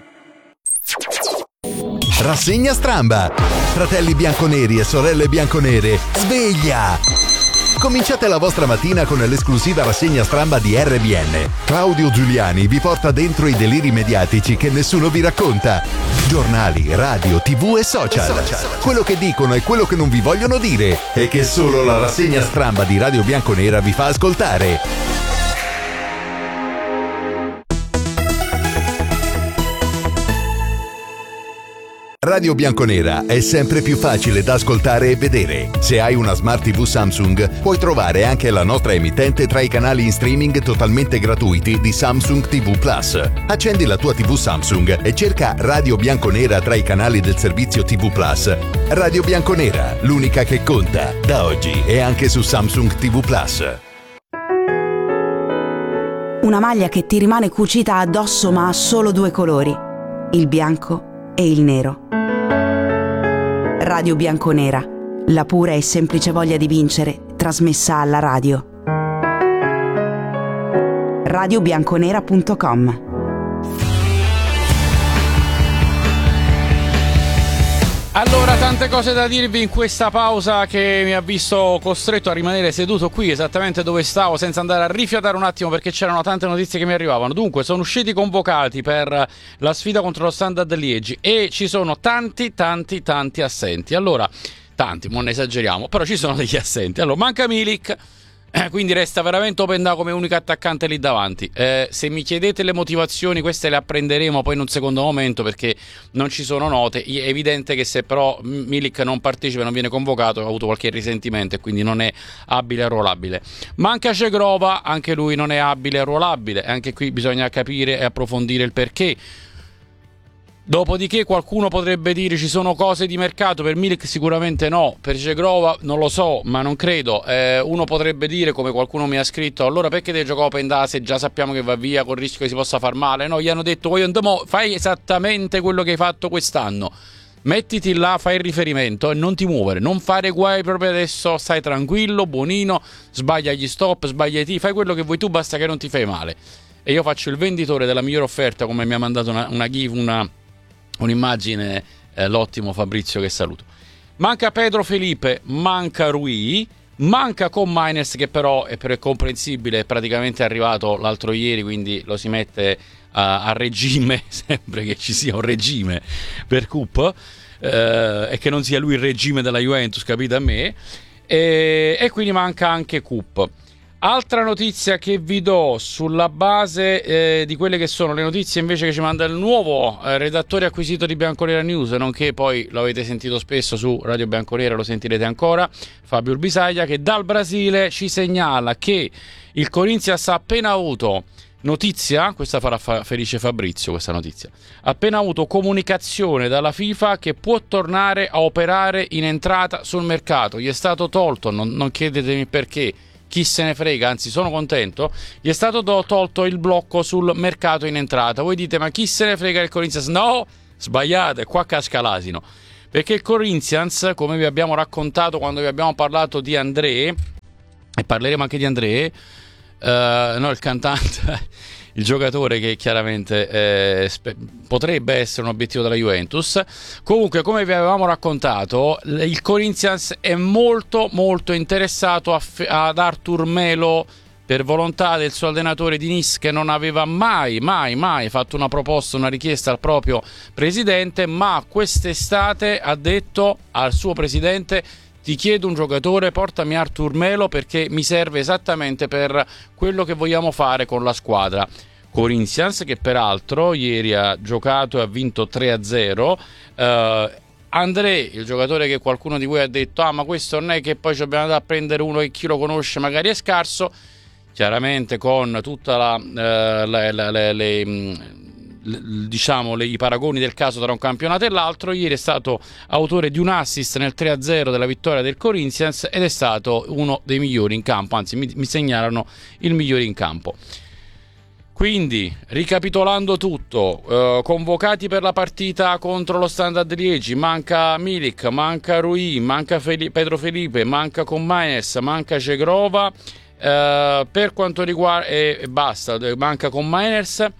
Rassegna stramba! Fratelli bianconeri e sorelle bianconere, sveglia! Cominciate la vostra mattina con l'esclusiva rassegna stramba di R B N. Claudio Giuliani vi porta dentro i deliri mediatici che nessuno vi racconta. Giornali, radio, tv e social. Quello che dicono e quello che non vi vogliono dire e che solo la rassegna stramba di Radio Bianconera vi fa ascoltare. Radio Bianconera è sempre più facile da ascoltare e vedere. Se hai una Smart tivù Samsung, puoi trovare anche la nostra emittente tra i canali in streaming totalmente gratuiti di Samsung tivù Plus. Accendi la tua tivù Samsung e cerca Radio Bianconera tra i canali del servizio tivù Plus. Radio Bianconera, l'unica che conta, da oggi e anche su Samsung tivù Plus. Una maglia che ti rimane cucita addosso ma ha solo due colori, il bianco e il nero. Radio Bianconera, la pura e semplice voglia di vincere, trasmessa alla radio. radio bianconera punto com. Allora, tante cose da dirvi in questa pausa che mi ha visto costretto a rimanere seduto qui esattamente dove stavo senza andare a rifiatare un attimo perché c'erano tante notizie che mi arrivavano. Dunque, sono usciti convocati per la sfida contro lo Standard Liegi e ci sono tanti tanti tanti assenti. Allora, tanti, non ne esageriamo, però ci sono degli assenti. Allora, manca Milik, eh, quindi resta veramente Openda come unico attaccante lì davanti. Eh, se mi chiedete le motivazioni, queste le apprenderemo poi in un secondo momento perché non ci sono note. È evidente che se però Milik non partecipa e non viene convocato ha avuto qualche risentimento e quindi non è abile e arruolabile. Manca Cegrova, anche lui non è abile e arruolabile, anche qui bisogna capire e approfondire il perché. Dopodiché qualcuno potrebbe dire ci sono cose di mercato, per Milik sicuramente no, per Cegrova non lo so, ma non credo. Eh, uno potrebbe dire, come qualcuno mi ha scritto, allora perché te giocò Openda se già sappiamo che va via col rischio che si possa far male? No, gli hanno detto voi andiamo, fai esattamente quello che hai fatto quest'anno, mettiti là, fai il riferimento e non ti muovere, non fare guai proprio adesso, stai tranquillo, buonino, sbaglia gli stop, sbaglia i tiri, fai quello che vuoi tu, basta che non ti fai male. E io faccio il venditore della migliore offerta, come mi ha mandato una, una give, una... un'immagine, eh, l'ottimo Fabrizio che saluto. Manca Pedro Felipe, manca Rui, manca con Miners che però è per comprensibile, è praticamente arrivato l'altro ieri, quindi lo si mette uh, a regime, sempre che ci sia un regime per Cup. eh, e che non sia lui il regime della Juventus, capite a me, e, e quindi manca anche Cup. Altra notizia che vi do sulla base eh, di quelle che sono le notizie invece che ci manda il nuovo eh, redattore acquisito di Bianconera News, nonché poi lo avete sentito spesso su Radio Bianconera, lo sentirete ancora, Fabio Urbisaglia, che dal Brasile ci segnala che il Corinthians ha appena avuto notizia, questa farà fa- felice Fabrizio questa notizia, ha appena avuto comunicazione dalla FIFA che può tornare a operare in entrata sul mercato. Gli è stato tolto, non, non chiedetemi perché, chi se ne frega, anzi sono contento, gli è stato do- tolto il blocco sul mercato in entrata. Voi dite, ma chi se ne frega il Corinthians? No, sbagliate, qua casca l'asino, perché il Corinthians, come vi abbiamo raccontato quando vi abbiamo parlato di André, e parleremo anche di André, uh, no, il cantante, il giocatore che chiaramente eh, spe- potrebbe essere un obiettivo della Juventus. Comunque, come vi avevamo raccontato, il Corinthians è molto molto interessato a f- ad Artur Melo per volontà del suo allenatore di Nice, che non aveva mai mai mai fatto una proposta, una richiesta al proprio presidente, ma quest'estate ha detto al suo presidente: ti chiedo un giocatore, portami Artur Melo perché mi serve esattamente per quello che vogliamo fare con la squadra. Corinthians, che peraltro ieri ha giocato e ha vinto tre a zero. uh, André, il giocatore che qualcuno di voi ha detto ah ma questo non è che poi ci dobbiamo andare a prendere uno che chi lo conosce magari è scarso, chiaramente con tutta la, uh, la, la, la le, le, diciamo le, i paragoni del caso tra un campionato e l'altro. Ieri è stato autore di un assist nel tre a zero della vittoria del Corinthians ed è stato uno dei migliori in campo, anzi mi, mi segnalano il migliore in campo. Quindi, ricapitolando tutto, eh, convocati per la partita contro lo Standard Liegi, manca Milik, manca Rui, manca Fel- Pedro Felipe, manca Comaines, manca Cegrova, eh, per quanto riguarda... E, e basta, manca Comaines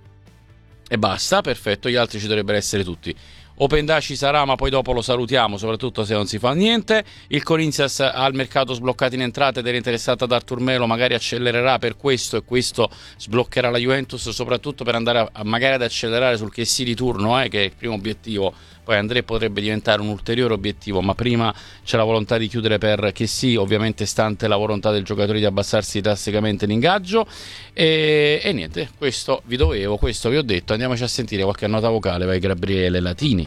e basta, perfetto, gli altri ci dovrebbero essere tutti. Openda ci sarà, ma poi dopo lo salutiamo, soprattutto se non si fa niente. Il Corinthians ha il mercato sbloccato in entrata ed era interessato ad Artur Melo, magari accelererà per questo e questo sbloccherà la Juventus, soprattutto per andare a, a magari ad accelerare sul Chessy di turno, eh, che è il primo obiettivo. Poi André potrebbe diventare un ulteriore obiettivo, ma prima c'è la volontà di chiudere per Chessy, ovviamente stante la volontà del giocatore di abbassarsi drasticamente l'ingaggio. E, e niente, questo vi dovevo, questo vi ho detto. Andiamoci a sentire qualche nota vocale, vai Gabriele Latini.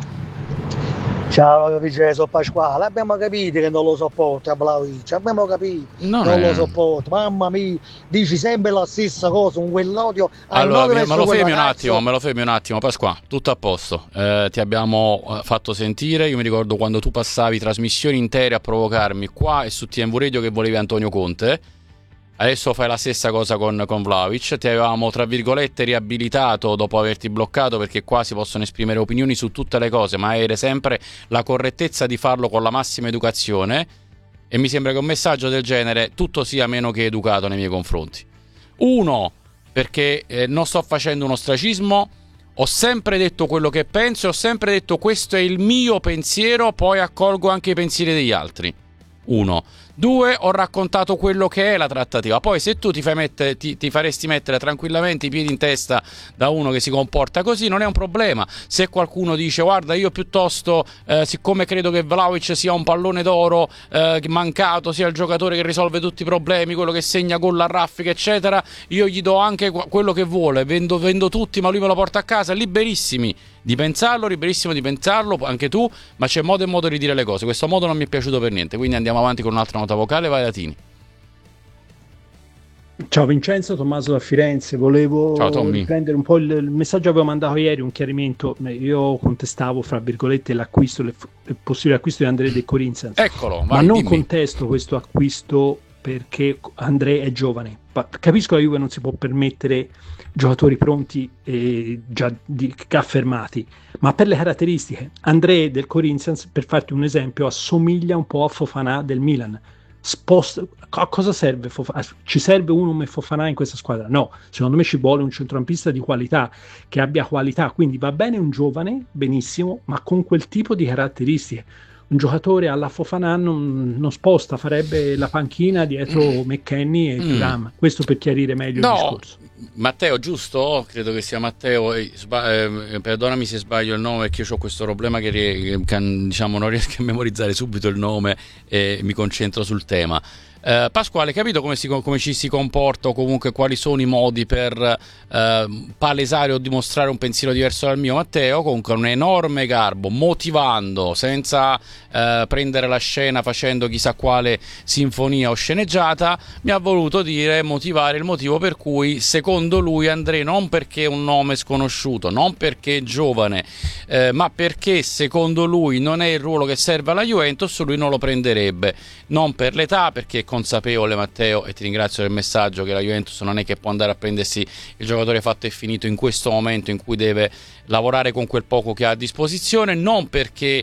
Ciao Vincenzo Pasquale, abbiamo capito che non lo sopporta Vlahovic, abbiamo capito, non, non è... lo sopporta, mamma mia, dici sempre la stessa cosa, un quell'odio. Allora, me lo fermi un attimo, me lo fermi un attimo, Pasquale, tutto a posto, eh, ti abbiamo fatto sentire, io mi ricordo quando tu passavi trasmissioni intere a provocarmi qua e su T M V Radio che volevi Antonio Conte. Adesso fai la stessa cosa con, con Vlahovic. Ti avevamo tra virgolette riabilitato dopo averti bloccato, perché qua si possono esprimere opinioni su tutte le cose, ma avere sempre la correttezza di farlo con la massima educazione, e mi sembra che un messaggio del genere tutto sia meno che educato nei miei confronti. Uno, perché eh, non sto facendo un ostracismo, ho sempre detto quello che penso, ho sempre detto questo è il mio pensiero, poi accolgo anche i pensieri degli altri. Uno. Due, ho raccontato quello che è la trattativa. Poi se tu ti, fai mettere, ti, ti faresti mettere tranquillamente i piedi in testa da uno che si comporta così, non è un problema. Se qualcuno dice guarda io piuttosto eh, siccome credo che Vlahovic sia un pallone d'oro eh, mancato, sia il giocatore che risolve tutti i problemi, quello che segna gol a raffica eccetera, io gli do anche quello che vuole, vendo, vendo tutti ma lui me lo porta a casa, liberissimi di pensarlo, liberissimo di pensarlo anche tu, ma c'è modo e modo di dire le cose. Questo modo non mi è piaciuto per niente, quindi andiamo avanti con un'altra nota vocale. Vai Latini. Ciao Vincenzo, Tommaso da Firenze. Volevo prendere un po' il, il messaggio che avevo mandato ieri, un chiarimento. Io contestavo fra virgolette l'acquisto, il possibile acquisto di André De Corinthians. Eccolo, vai, ma non dimmi. contesto questo acquisto perché André è giovane. Capisco che la Juve non si può permettere giocatori pronti e già di, affermati, ma per le caratteristiche André del Corinthians, per farti un esempio, assomiglia un po' a Fofana del Milan. Sposta, a cosa serve Fofana? Ci serve uno come Fofana in questa squadra? No, secondo me ci vuole un centrocampista di qualità, che abbia qualità, quindi va bene un giovane, benissimo, ma con quel tipo di caratteristiche. un giocatore alla Fofana non, non sposta, farebbe la panchina dietro mm. McKennie e Thuram. Mm. Questo per chiarire meglio no. il discorso. Matteo, giusto? Credo che sia Matteo, eh, sba- eh, perdonami se sbaglio il nome, perché io ho questo problema che, che, che diciamo, non riesco a memorizzare subito il nome e mi concentro sul tema. Uh, Pasquale, capito come, si, come ci si comporta o comunque quali sono i modi per uh, palesare o dimostrare un pensiero diverso dal mio? Matteo, comunque un enorme garbo, motivando, senza uh, prendere la scena facendo chissà quale sinfonia o sceneggiata, mi ha voluto dire, motivare il motivo per cui secondo lui André, non perché è un nome sconosciuto, non perché è giovane, uh, ma perché secondo lui non è il ruolo che serve alla Juventus, lui non lo prenderebbe, non per l'età, perché consapevole Matteo, e ti ringrazio del messaggio, che la Juventus non è che può andare a prendersi il giocatore fatto e finito in questo momento in cui deve lavorare con quel poco che ha a disposizione, non perché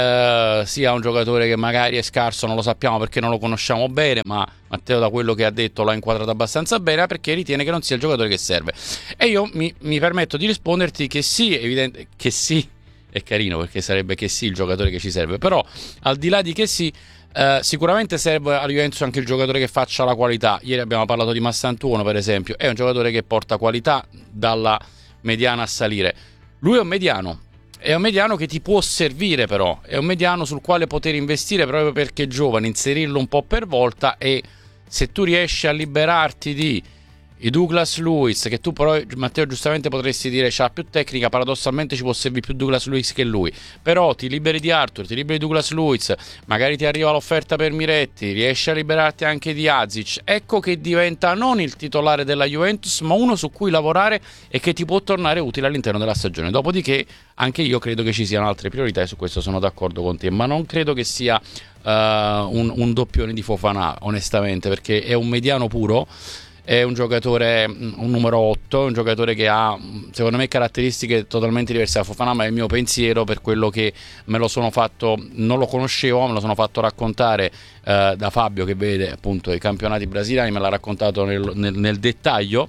eh, sia un giocatore che magari è scarso, non lo sappiamo perché non lo conosciamo bene, ma Matteo da quello che ha detto l'ha inquadrato abbastanza bene, perché ritiene che non sia il giocatore che serve. E io mi, mi permetto di risponderti che sì, evidente che sì, è carino perché sarebbe che sì il giocatore che ci serve, però al di là di che sì, Uh, sicuramente serve alla Juventus anche il giocatore che faccia la qualità. Ieri abbiamo parlato di Massantuono, per esempio, è un giocatore che porta qualità dalla mediana a salire. Lui è un mediano, è un mediano che ti può servire, però è un mediano sul quale poter investire proprio perché è giovane, inserirlo un po' per volta, e se tu riesci a liberarti di i Douglas Luiz, che tu però Matteo giustamente potresti dire c'ha più tecnica, paradossalmente ci può servire più Douglas Luiz che lui, però ti liberi di Arthur, ti liberi di Douglas Luiz, magari ti arriva l'offerta per Miretti, riesci a liberarti anche di Azic, ecco che diventa non il titolare della Juventus ma uno su cui lavorare e che ti può tornare utile all'interno della stagione. Dopodiché anche io credo che ci siano altre priorità e su questo sono d'accordo con te, ma non credo che sia uh, un, un doppione di Fofana, onestamente, perché è un mediano puro. È un giocatore, un numero otto, un giocatore che ha secondo me caratteristiche totalmente diverse da Fofana, ma è il mio pensiero per quello che me lo sono fatto, non lo conoscevo, me lo sono fatto raccontare eh, da Fabio, che vede appunto i campionati brasiliani, me l'ha raccontato nel, nel, nel dettaglio,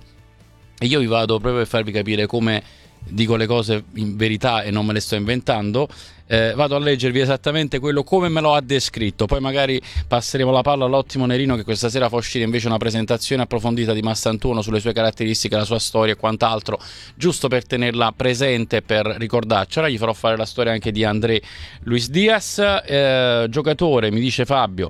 e io vi vado proprio per farvi capire come dico le cose in verità e non me le sto inventando. Eh, vado a leggervi esattamente quello come me lo ha descritto, poi magari passeremo la palla all'ottimo Nerino, che questa sera fa uscire invece una presentazione approfondita di Massantuono sulle sue caratteristiche, la sua storia e quant'altro, giusto per tenerla presente, per ricordarcela. Gli farò fare la storia anche di André Luis Diaz, eh, giocatore, mi dice Fabio,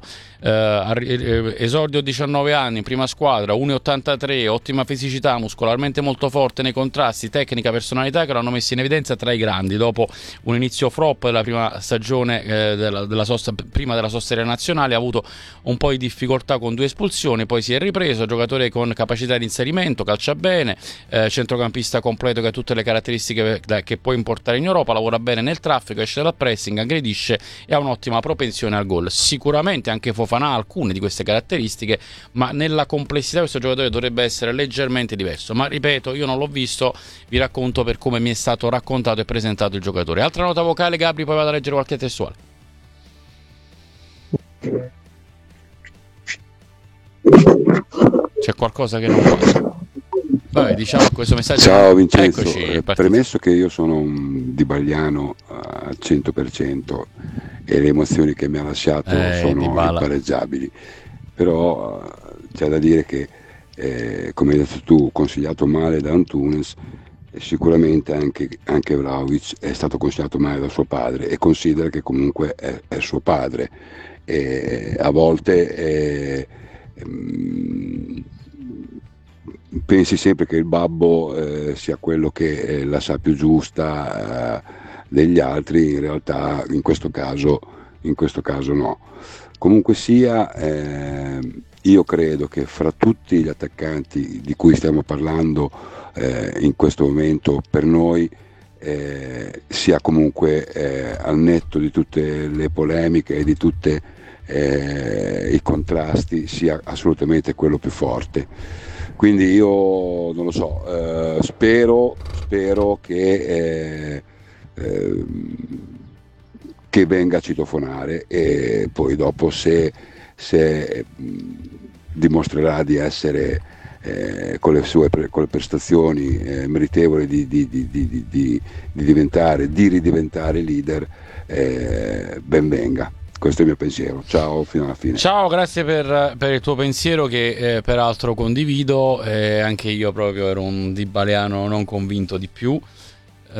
eh, esordio diciannove anni, prima squadra, uno virgola ottantatré, ottima fisicità, muscolarmente molto forte nei contrasti, tecnica, personalità che l'hanno messo in evidenza tra i grandi dopo un inizio flop della prima stagione, eh, della, della sosta, prima della sosta nazionale. Ha avuto un po' di difficoltà con due espulsioni, poi si è ripreso, giocatore con capacità di inserimento, calcia bene, eh, centrocampista completo che ha tutte le caratteristiche che può importare in Europa, lavora bene nel traffico, esce dal pressing, aggredisce e ha un'ottima propensione al gol. Sicuramente anche Fofana ha alcune di queste caratteristiche, ma nella complessità questo giocatore dovrebbe essere leggermente diverso, ma ripeto, io non l'ho visto, vi racconto per come mi è stato raccontato e presentato il giocatore. Altra nota vocale, Gabri, poi vado a leggere qualche testuale. C'è qualcosa che non va. Vabbè, diciamo questo messaggio. Ciao Vincenzo, Eccoci, eh, premesso che io sono un dibagliano al cento per cento e le emozioni che mi ha lasciato eh, sono Dybala. impareggiabili, però uh, c'è da dire che eh, come hai detto tu, consigliato male da Antunes, e sicuramente anche, anche Vlahovic è stato consigliato male da suo padre, e considera che comunque è, è suo padre, e a volte è, um, pensi sempre che il babbo eh, sia quello che eh, la sa più giusta eh, degli altri, in realtà in questo caso, in questo caso no. Comunque sia, eh, io credo che fra tutti gli attaccanti di cui stiamo parlando eh, in questo momento, per noi eh, sia comunque eh, al netto di tutte le polemiche e di tutti eh, i contrasti, sia assolutamente quello più forte. Quindi io non lo so, eh, spero, spero che, eh, eh, che venga a citofonare, e poi dopo se, se mh, dimostrerà di essere eh, con le sue pre- con le prestazioni eh, meritevoli di, di, di, di, di, di diventare, di ridiventare leader, eh, ben venga. Questo è il mio pensiero. Ciao, fino alla fine. Ciao, grazie per, per il tuo pensiero che eh, peraltro condivido. Eh, anche io proprio ero un dybaliano non convinto di più. Uh,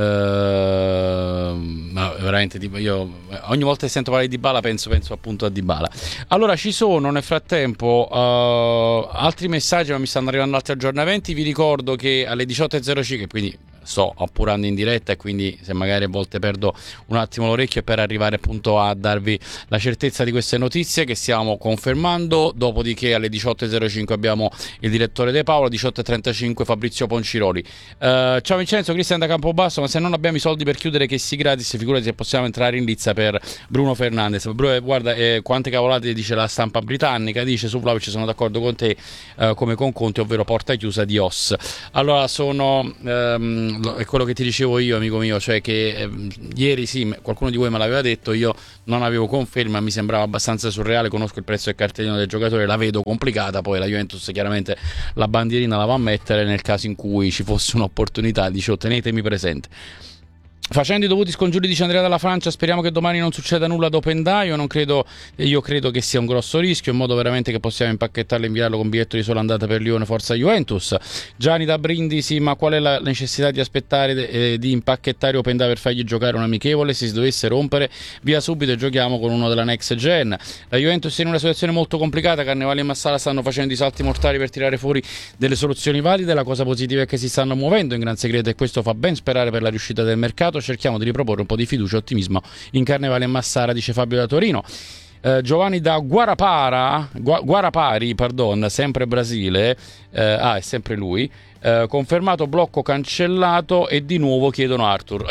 ma veramente tipo, io ogni volta che sento parlare di Dybala penso, penso appunto a Dybala. Allora ci sono nel frattempo uh, altri messaggi, ma mi stanno arrivando altri aggiornamenti. Vi ricordo che alle diciotto e zero cinque, quindi sto appurando in diretta, e quindi se magari a volte perdo un attimo l'orecchio, per arrivare appunto a darvi la certezza di queste notizie che stiamo confermando. Dopodiché alle diciotto e zero cinque abbiamo il direttore De Paolo, diciotto e trentacinque Fabrizio Ponciroli. uh, Ciao Vincenzo, Cristian da Campobasso. Ma se non abbiamo i soldi per chiudere che si gratis, figurati se possiamo entrare in lizza per Bruno Fernandes. Bruno, guarda, eh, quante cavolate dice la stampa britannica. Dice su Vlahovic sono d'accordo con te, eh, come con Conte, ovvero porta chiusa di Oss. Allora sono ehm, è quello che ti dicevo io, amico mio, cioè che eh, ieri sì, qualcuno di voi me l'aveva detto, io non avevo conferma, mi sembrava abbastanza surreale. Conosco il prezzo del cartellino del giocatore, la vedo complicata. Poi la Juventus chiaramente la bandierina la va a mettere nel caso in cui ci fosse un'opportunità. Dice: tenetemi presente. Facendo i dovuti scongiuri, dice Andrea dalla Francia, speriamo che domani non succeda nulla ad Open Day. Io non credo, io credo che sia un grosso rischio, in modo veramente che possiamo impacchettarlo e inviarlo con biglietto di sola andata per Lione, forza Juventus. Gianni da Brindisi: ma qual è la necessità di aspettare eh, di impacchettare Open Day per fargli giocare un amichevole? Se si dovesse rompere, via subito e giochiamo con uno della next gen. La Juventus è in una situazione molto complicata, Carnevali e Massala stanno facendo i salti mortali per tirare fuori delle soluzioni valide. La cosa positiva è che si stanno muovendo in gran segreto, e questo fa ben sperare per la riuscita del mercato. Cerchiamo di riproporre un po' di fiducia e ottimismo in Carnevale e Massara, dice Fabio da Torino. Uh, Giovanni da Guarapara, Gua, Guarapari, pardon, sempre Brasile, uh, ah è sempre lui, uh, confermato blocco cancellato e di nuovo chiedono Arthur.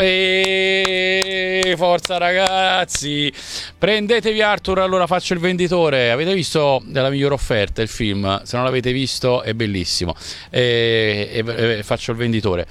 E forza ragazzi, prendetevi Arthur. Allora faccio il venditore. Avete visto La migliore offerta, il film? Se non l'avete visto è bellissimo. E, e, e faccio il venditore.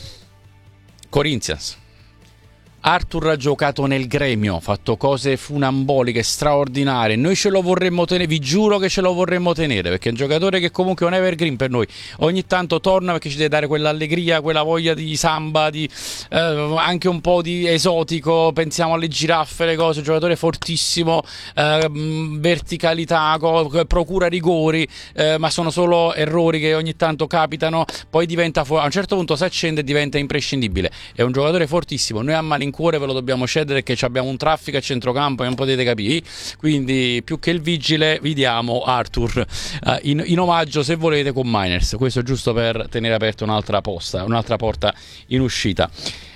Corinthians. Arthur ha giocato nel Gremio, ha fatto cose funamboliche, straordinarie. Noi ce lo vorremmo tenere, vi giuro che ce lo vorremmo tenere, perché è un giocatore che comunque è un evergreen per noi. Ogni tanto torna perché ci deve dare quell'allegria, quella voglia di samba, di, eh, anche un po' di esotico. Pensiamo alle giraffe, le cose. Un giocatore fortissimo, eh, verticalità, co- procura rigori, eh, ma sono solo errori che ogni tanto capitano. Poi diventa fu- a un certo punto si accende e diventa imprescindibile. È un giocatore fortissimo. Noi a malincuore ve lo dobbiamo cedere, che abbiamo un traffico a centrocampo e non potete capire. Quindi più che il vigile vi diamo Arthur uh, in, in omaggio, se volete, con Miners. Questo è giusto per tenere aperta un'altra posta, un'altra porta in uscita.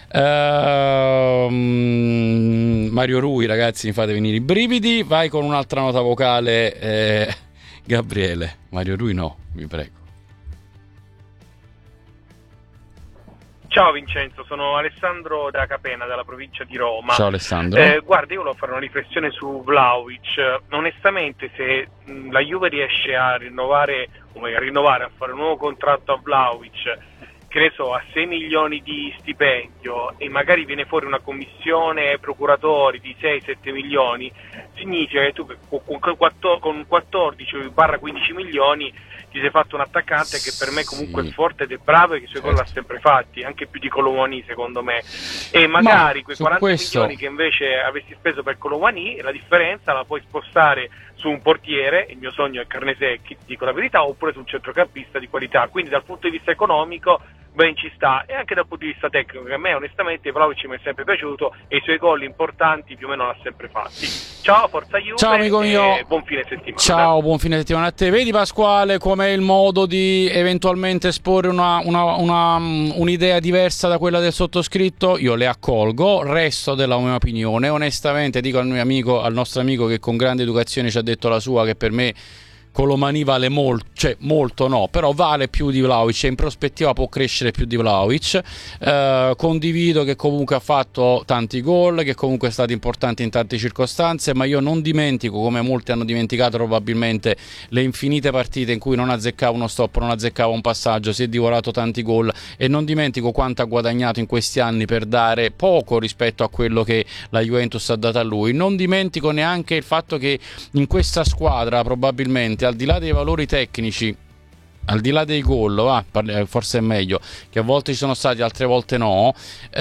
Uh, Mario Rui, ragazzi, mi fate venire i brividi. Vai con un'altra nota vocale, eh, Gabriele. Mario Rui no, vi prego. Ciao Vincenzo, sono Alessandro da Capena, dalla provincia di Roma. Ciao Alessandro. Eh, guarda, io volevo fare una riflessione su Vlahovic. Onestamente, se mh, la Juve riesce a rinnovare, o a rinnovare, a fare un nuovo contratto a Vlahovic, che ne so, a sei milioni di stipendio, e magari viene fuori una commissione procuratori di sei sette milioni, significa che tu con quattordici quindici milioni ti sei fatto un attaccante che per me comunque sì. è forte ed è bravo e che i suoi certo. gol ha sempre fatti, anche più di Colomani secondo me. E magari Ma quei quaranta questo... milioni che invece avessi speso per Colomani, la differenza la puoi spostare su un portiere, il mio sogno è Carnesecchi, dico la verità, oppure su un centrocampista di qualità. Quindi dal punto di vista economico ben ci sta, e anche dal punto di vista tecnico, che a me onestamente Vlahovic mi è sempre piaciuto e i suoi gol importanti più o meno l'ha sempre fatti. Ciao, forza Juve. Ciao amico mio. E buon fine settimana. Ciao, buon fine settimana a te. Vedi Pasquale com'è il modo di eventualmente esporre una, una, una, un'idea diversa da quella del sottoscritto? Io le accolgo, resto della mia opinione. Onestamente dico al mio amico, al nostro amico che con grande educazione ci ha detto la sua, che per me Colomani vale molto, cioè molto no, però vale più di Vlahovic e in prospettiva può crescere più di Vlahovic. Eh, condivido che comunque ha fatto tanti gol, che comunque è stato importante in tante circostanze, ma io non dimentico, come molti hanno dimenticato probabilmente, le infinite partite in cui non azzeccava uno stop, non azzeccava un passaggio, si è divorato tanti gol, e non dimentico quanto ha guadagnato in questi anni per dare poco rispetto a quello che la Juventus ha dato a lui. Non dimentico neanche il fatto che in questa squadra probabilmente, al di là dei valori tecnici al di là dei gol, va, forse è meglio, che a volte ci sono stati, altre volte no,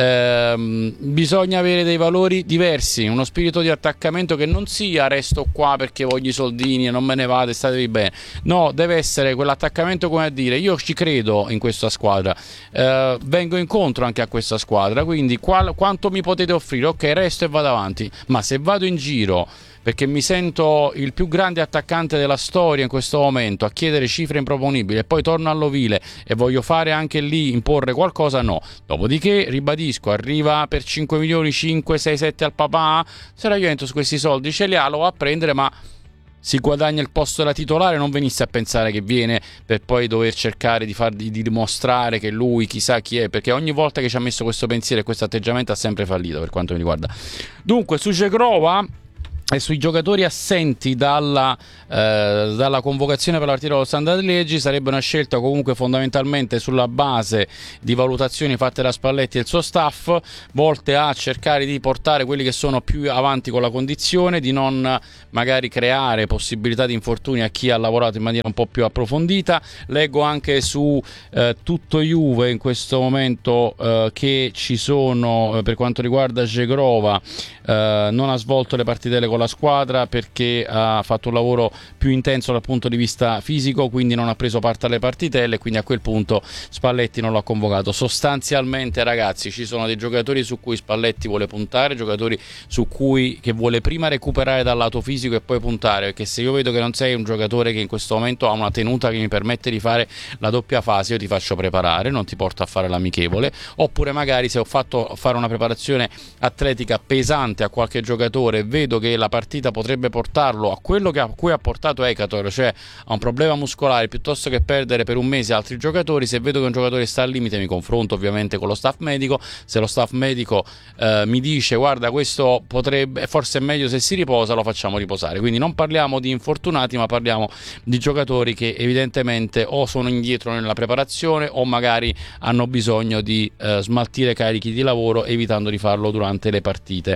ehm, bisogna avere dei valori diversi, uno spirito di attaccamento che non sia resto qua perché voglio i soldini e non me ne vado, statevi bene. No, deve essere quell'attaccamento, come a dire, io ci credo in questa squadra, eh, vengo incontro anche a questa squadra, quindi qual, quanto mi potete offrire? Ok, resto e vado avanti, ma se vado in giro perché mi sento il più grande attaccante della storia in questo momento a chiedere cifre improponibili e poi torno all'ovile e voglio fare anche lì, imporre qualcosa, no. Dopodiché ribadisco, arriva per cinque milioni, cinque, sei, sette al papà, se la Juventus questi soldi ce li ha, lo va a prendere, ma si guadagna il posto da titolare, non venisse a pensare che viene per poi dover cercare di, far, di, di dimostrare che lui chissà chi è, perché ogni volta che ci ha messo questo pensiero e questo atteggiamento ha sempre fallito per quanto mi riguarda. Dunque su Žegrova e sui giocatori assenti dalla, eh, dalla convocazione per la partita dello Standard Liegi sarebbe una scelta comunque fondamentalmente sulla base di valutazioni fatte da Spalletti e il suo staff, volte a cercare di portare quelli che sono più avanti con la condizione, di non magari creare possibilità di infortuni a chi ha lavorato in maniera un po' più approfondita. Leggo anche su eh, tutto Juve in questo momento eh, che ci sono, eh, per quanto riguarda Žegrova, eh, non ha svolto le partite con la squadra perché ha fatto un lavoro più intenso dal punto di vista fisico, quindi non ha preso parte alle partitelle, quindi a quel punto Spalletti non l'ha convocato. Sostanzialmente, ragazzi, ci sono dei giocatori su cui Spalletti vuole puntare, giocatori su cui che vuole prima recuperare dal lato fisico e poi puntare, perché se io vedo che non sei un giocatore che in questo momento ha una tenuta che mi permette di fare la doppia fase, io ti faccio preparare, non ti porto a fare l'amichevole, oppure magari se ho fatto fare una preparazione atletica pesante a qualche giocatore e vedo che la partita potrebbe portarlo a quello che a cui ha portato Ekator, cioè a un problema muscolare, piuttosto che perdere per un mese altri giocatori, se vedo che un giocatore sta al limite mi confronto ovviamente con lo staff medico. Se lo staff medico eh, mi dice guarda questo potrebbe, forse è meglio se si riposa, lo facciamo riposare. Quindi non parliamo di infortunati, ma parliamo di giocatori che evidentemente o sono indietro nella preparazione o magari hanno bisogno di eh, smaltire carichi di lavoro, evitando di farlo durante le partite.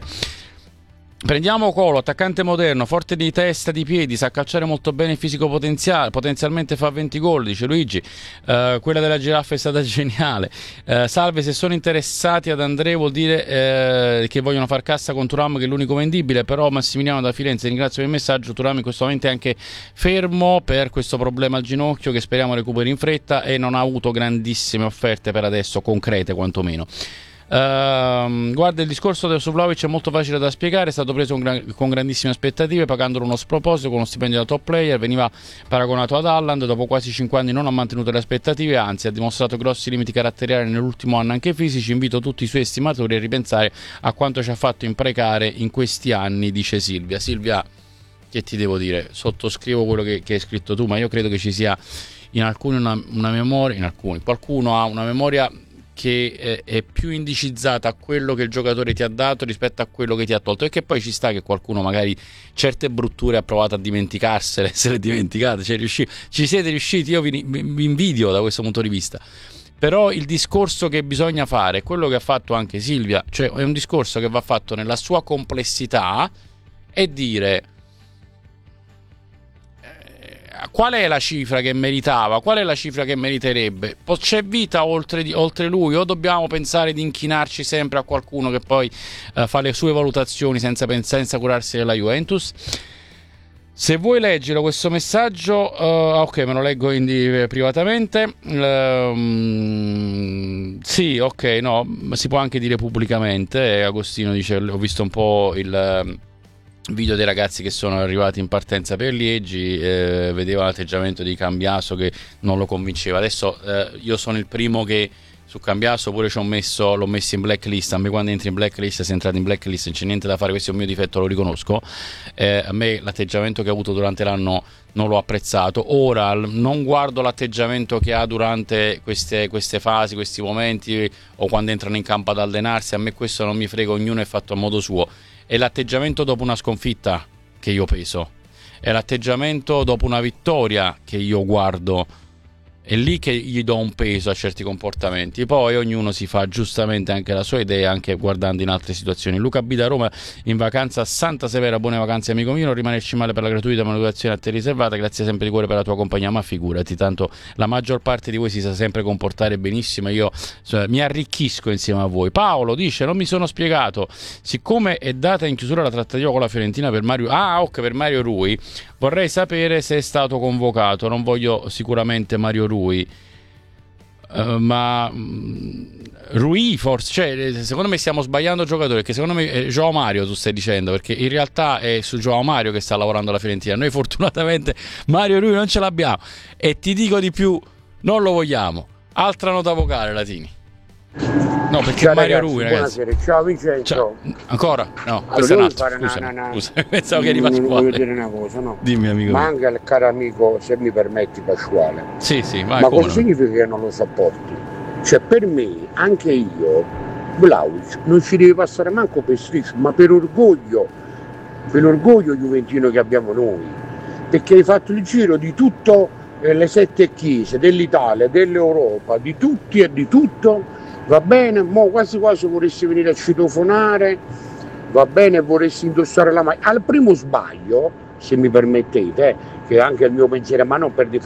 Prendiamo Colo, attaccante moderno, forte di testa, di piedi, sa calciare molto bene il fisico potenziale, potenzialmente fa venti gol, dice Luigi. Uh, quella della giraffa è stata geniale. Uh, salve, se sono interessati ad André vuol dire uh, che vogliono far cassa con Thuram, che è l'unico vendibile, però Massimiliano da Firenze, ringrazio per il messaggio. Thuram in questo momento è anche fermo per questo problema al ginocchio che speriamo recuperi in fretta e non ha avuto grandissime offerte per adesso, concrete quantomeno. Uh, guarda, il discorso su Vlahovic è molto facile da spiegare. È stato preso con, gran, con grandissime aspettative, pagandolo uno sproposito con uno stipendio da top player. Veniva paragonato ad Haaland, dopo quasi cinque anni non ha mantenuto le aspettative, anzi ha dimostrato grossi limiti caratteriali nell'ultimo anno, anche fisici. Invito tutti i suoi estimatori a ripensare a quanto ci ha fatto imprecare in questi anni, dice Silvia. Silvia, che ti devo dire? Sottoscrivo quello che, che hai scritto tu, ma io credo che ci sia in alcuni una, una memoria, in alcuni qualcuno ha una memoria che è più indicizzata a quello che il giocatore ti ha dato rispetto a quello che ti ha tolto, e che poi ci sta che qualcuno magari certe brutture ha provato a dimenticarsele, se le dimenticate, cioè, riusci- ci siete riusciti, io vi, vi invidio da questo punto di vista. Però il discorso che bisogna fare è quello che ha fatto anche Silvia, cioè è un discorso che va fatto nella sua complessità e dire qual è la cifra che meritava, qual è la cifra che meriterebbe. C'è vita oltre, di, oltre lui, o dobbiamo pensare di inchinarci sempre a qualcuno che poi uh, fa le sue valutazioni senza, pensare, senza curarsi della Juventus? Se vuoi leggere questo messaggio, uh, ok, me lo leggo in di, privatamente. Uh, sì, ok, no, si può anche dire pubblicamente. Agostino dice, ho visto un po' il video dei ragazzi che sono arrivati in partenza per Liegi, eh, vedeva l'atteggiamento di Cambiaso che non lo convinceva. Adesso eh, io sono il primo che su Cambiaso pure ci ho messo, l'ho messo in blacklist. A me quando entri in blacklist, sei entrato in blacklist, non c'è niente da fare, questo è un mio difetto, lo riconosco. Eh, a me l'atteggiamento che ha avuto durante l'anno non l'ho apprezzato. Ora non guardo l'atteggiamento che ha durante queste, queste fasi, questi momenti, o quando entrano in campo ad allenarsi. A me questo non mi frega, ognuno è fatto a modo suo. È l'atteggiamento dopo una sconfitta che io peso, è l'atteggiamento dopo una vittoria che io guardo È lì che gli do un peso a certi comportamenti. Poi ognuno si fa giustamente anche la sua idea, anche guardando in altre situazioni. Luca B da Roma, in vacanza a Santa Severa. Buone vacanze amico mio, non rimanerci male per la gratuita manutenzione a te riservata. Grazie sempre di cuore per la tua compagnia. Ma figurati, tanto la maggior parte di voi si sa sempre comportare benissimo. Io cioè, mi arricchisco insieme a voi. Paolo dice: non mi sono spiegato, siccome è data in chiusura la trattativa con la Fiorentina per Mario ah ok per Mario Rui, vorrei sapere se è stato convocato. Non voglio sicuramente Mario Rui Rui, uh, ma um, Rui forse, cioè, secondo me stiamo sbagliando giocatori, perché secondo me è Joao Mario tu stai dicendo, perché in realtà è su Joao Mario che sta lavorando la Fiorentina. Noi fortunatamente Mario Rui non ce l'abbiamo, e ti dico di più, non lo vogliamo. Altra nota vocale, Latini. No, perché ciao, Mario ragazzi, Rui, ragazzi. Buonasera, ciao Vincenzo. Ciao. Ancora? No, allora, questo è un altro. fare Scusa, una, una, scusa. Pensavo che eri Pasquale. Voglio dire una cosa, no? Dimmi, amico. Ma anche il caro amico, se mi permetti, Pasquale. Sì, sì, vai. Ma cosa no? Significa che non lo sopporti? Cioè, per me, anche io, Vlahovic, non ci deve passare manco per striscio, ma per orgoglio, per l'orgoglio juventino che abbiamo noi. Perché hai fatto il giro di tutto, eh, le sette chiese dell'Italia, dell'Europa, di tutti e di tutto. Va bene, mo quasi quasi vorresti venire a citofonare, va bene, vorresti indossare la maglia. Al primo sbaglio, se mi permettete, eh, che anche il mio pensiero, ma non per difendere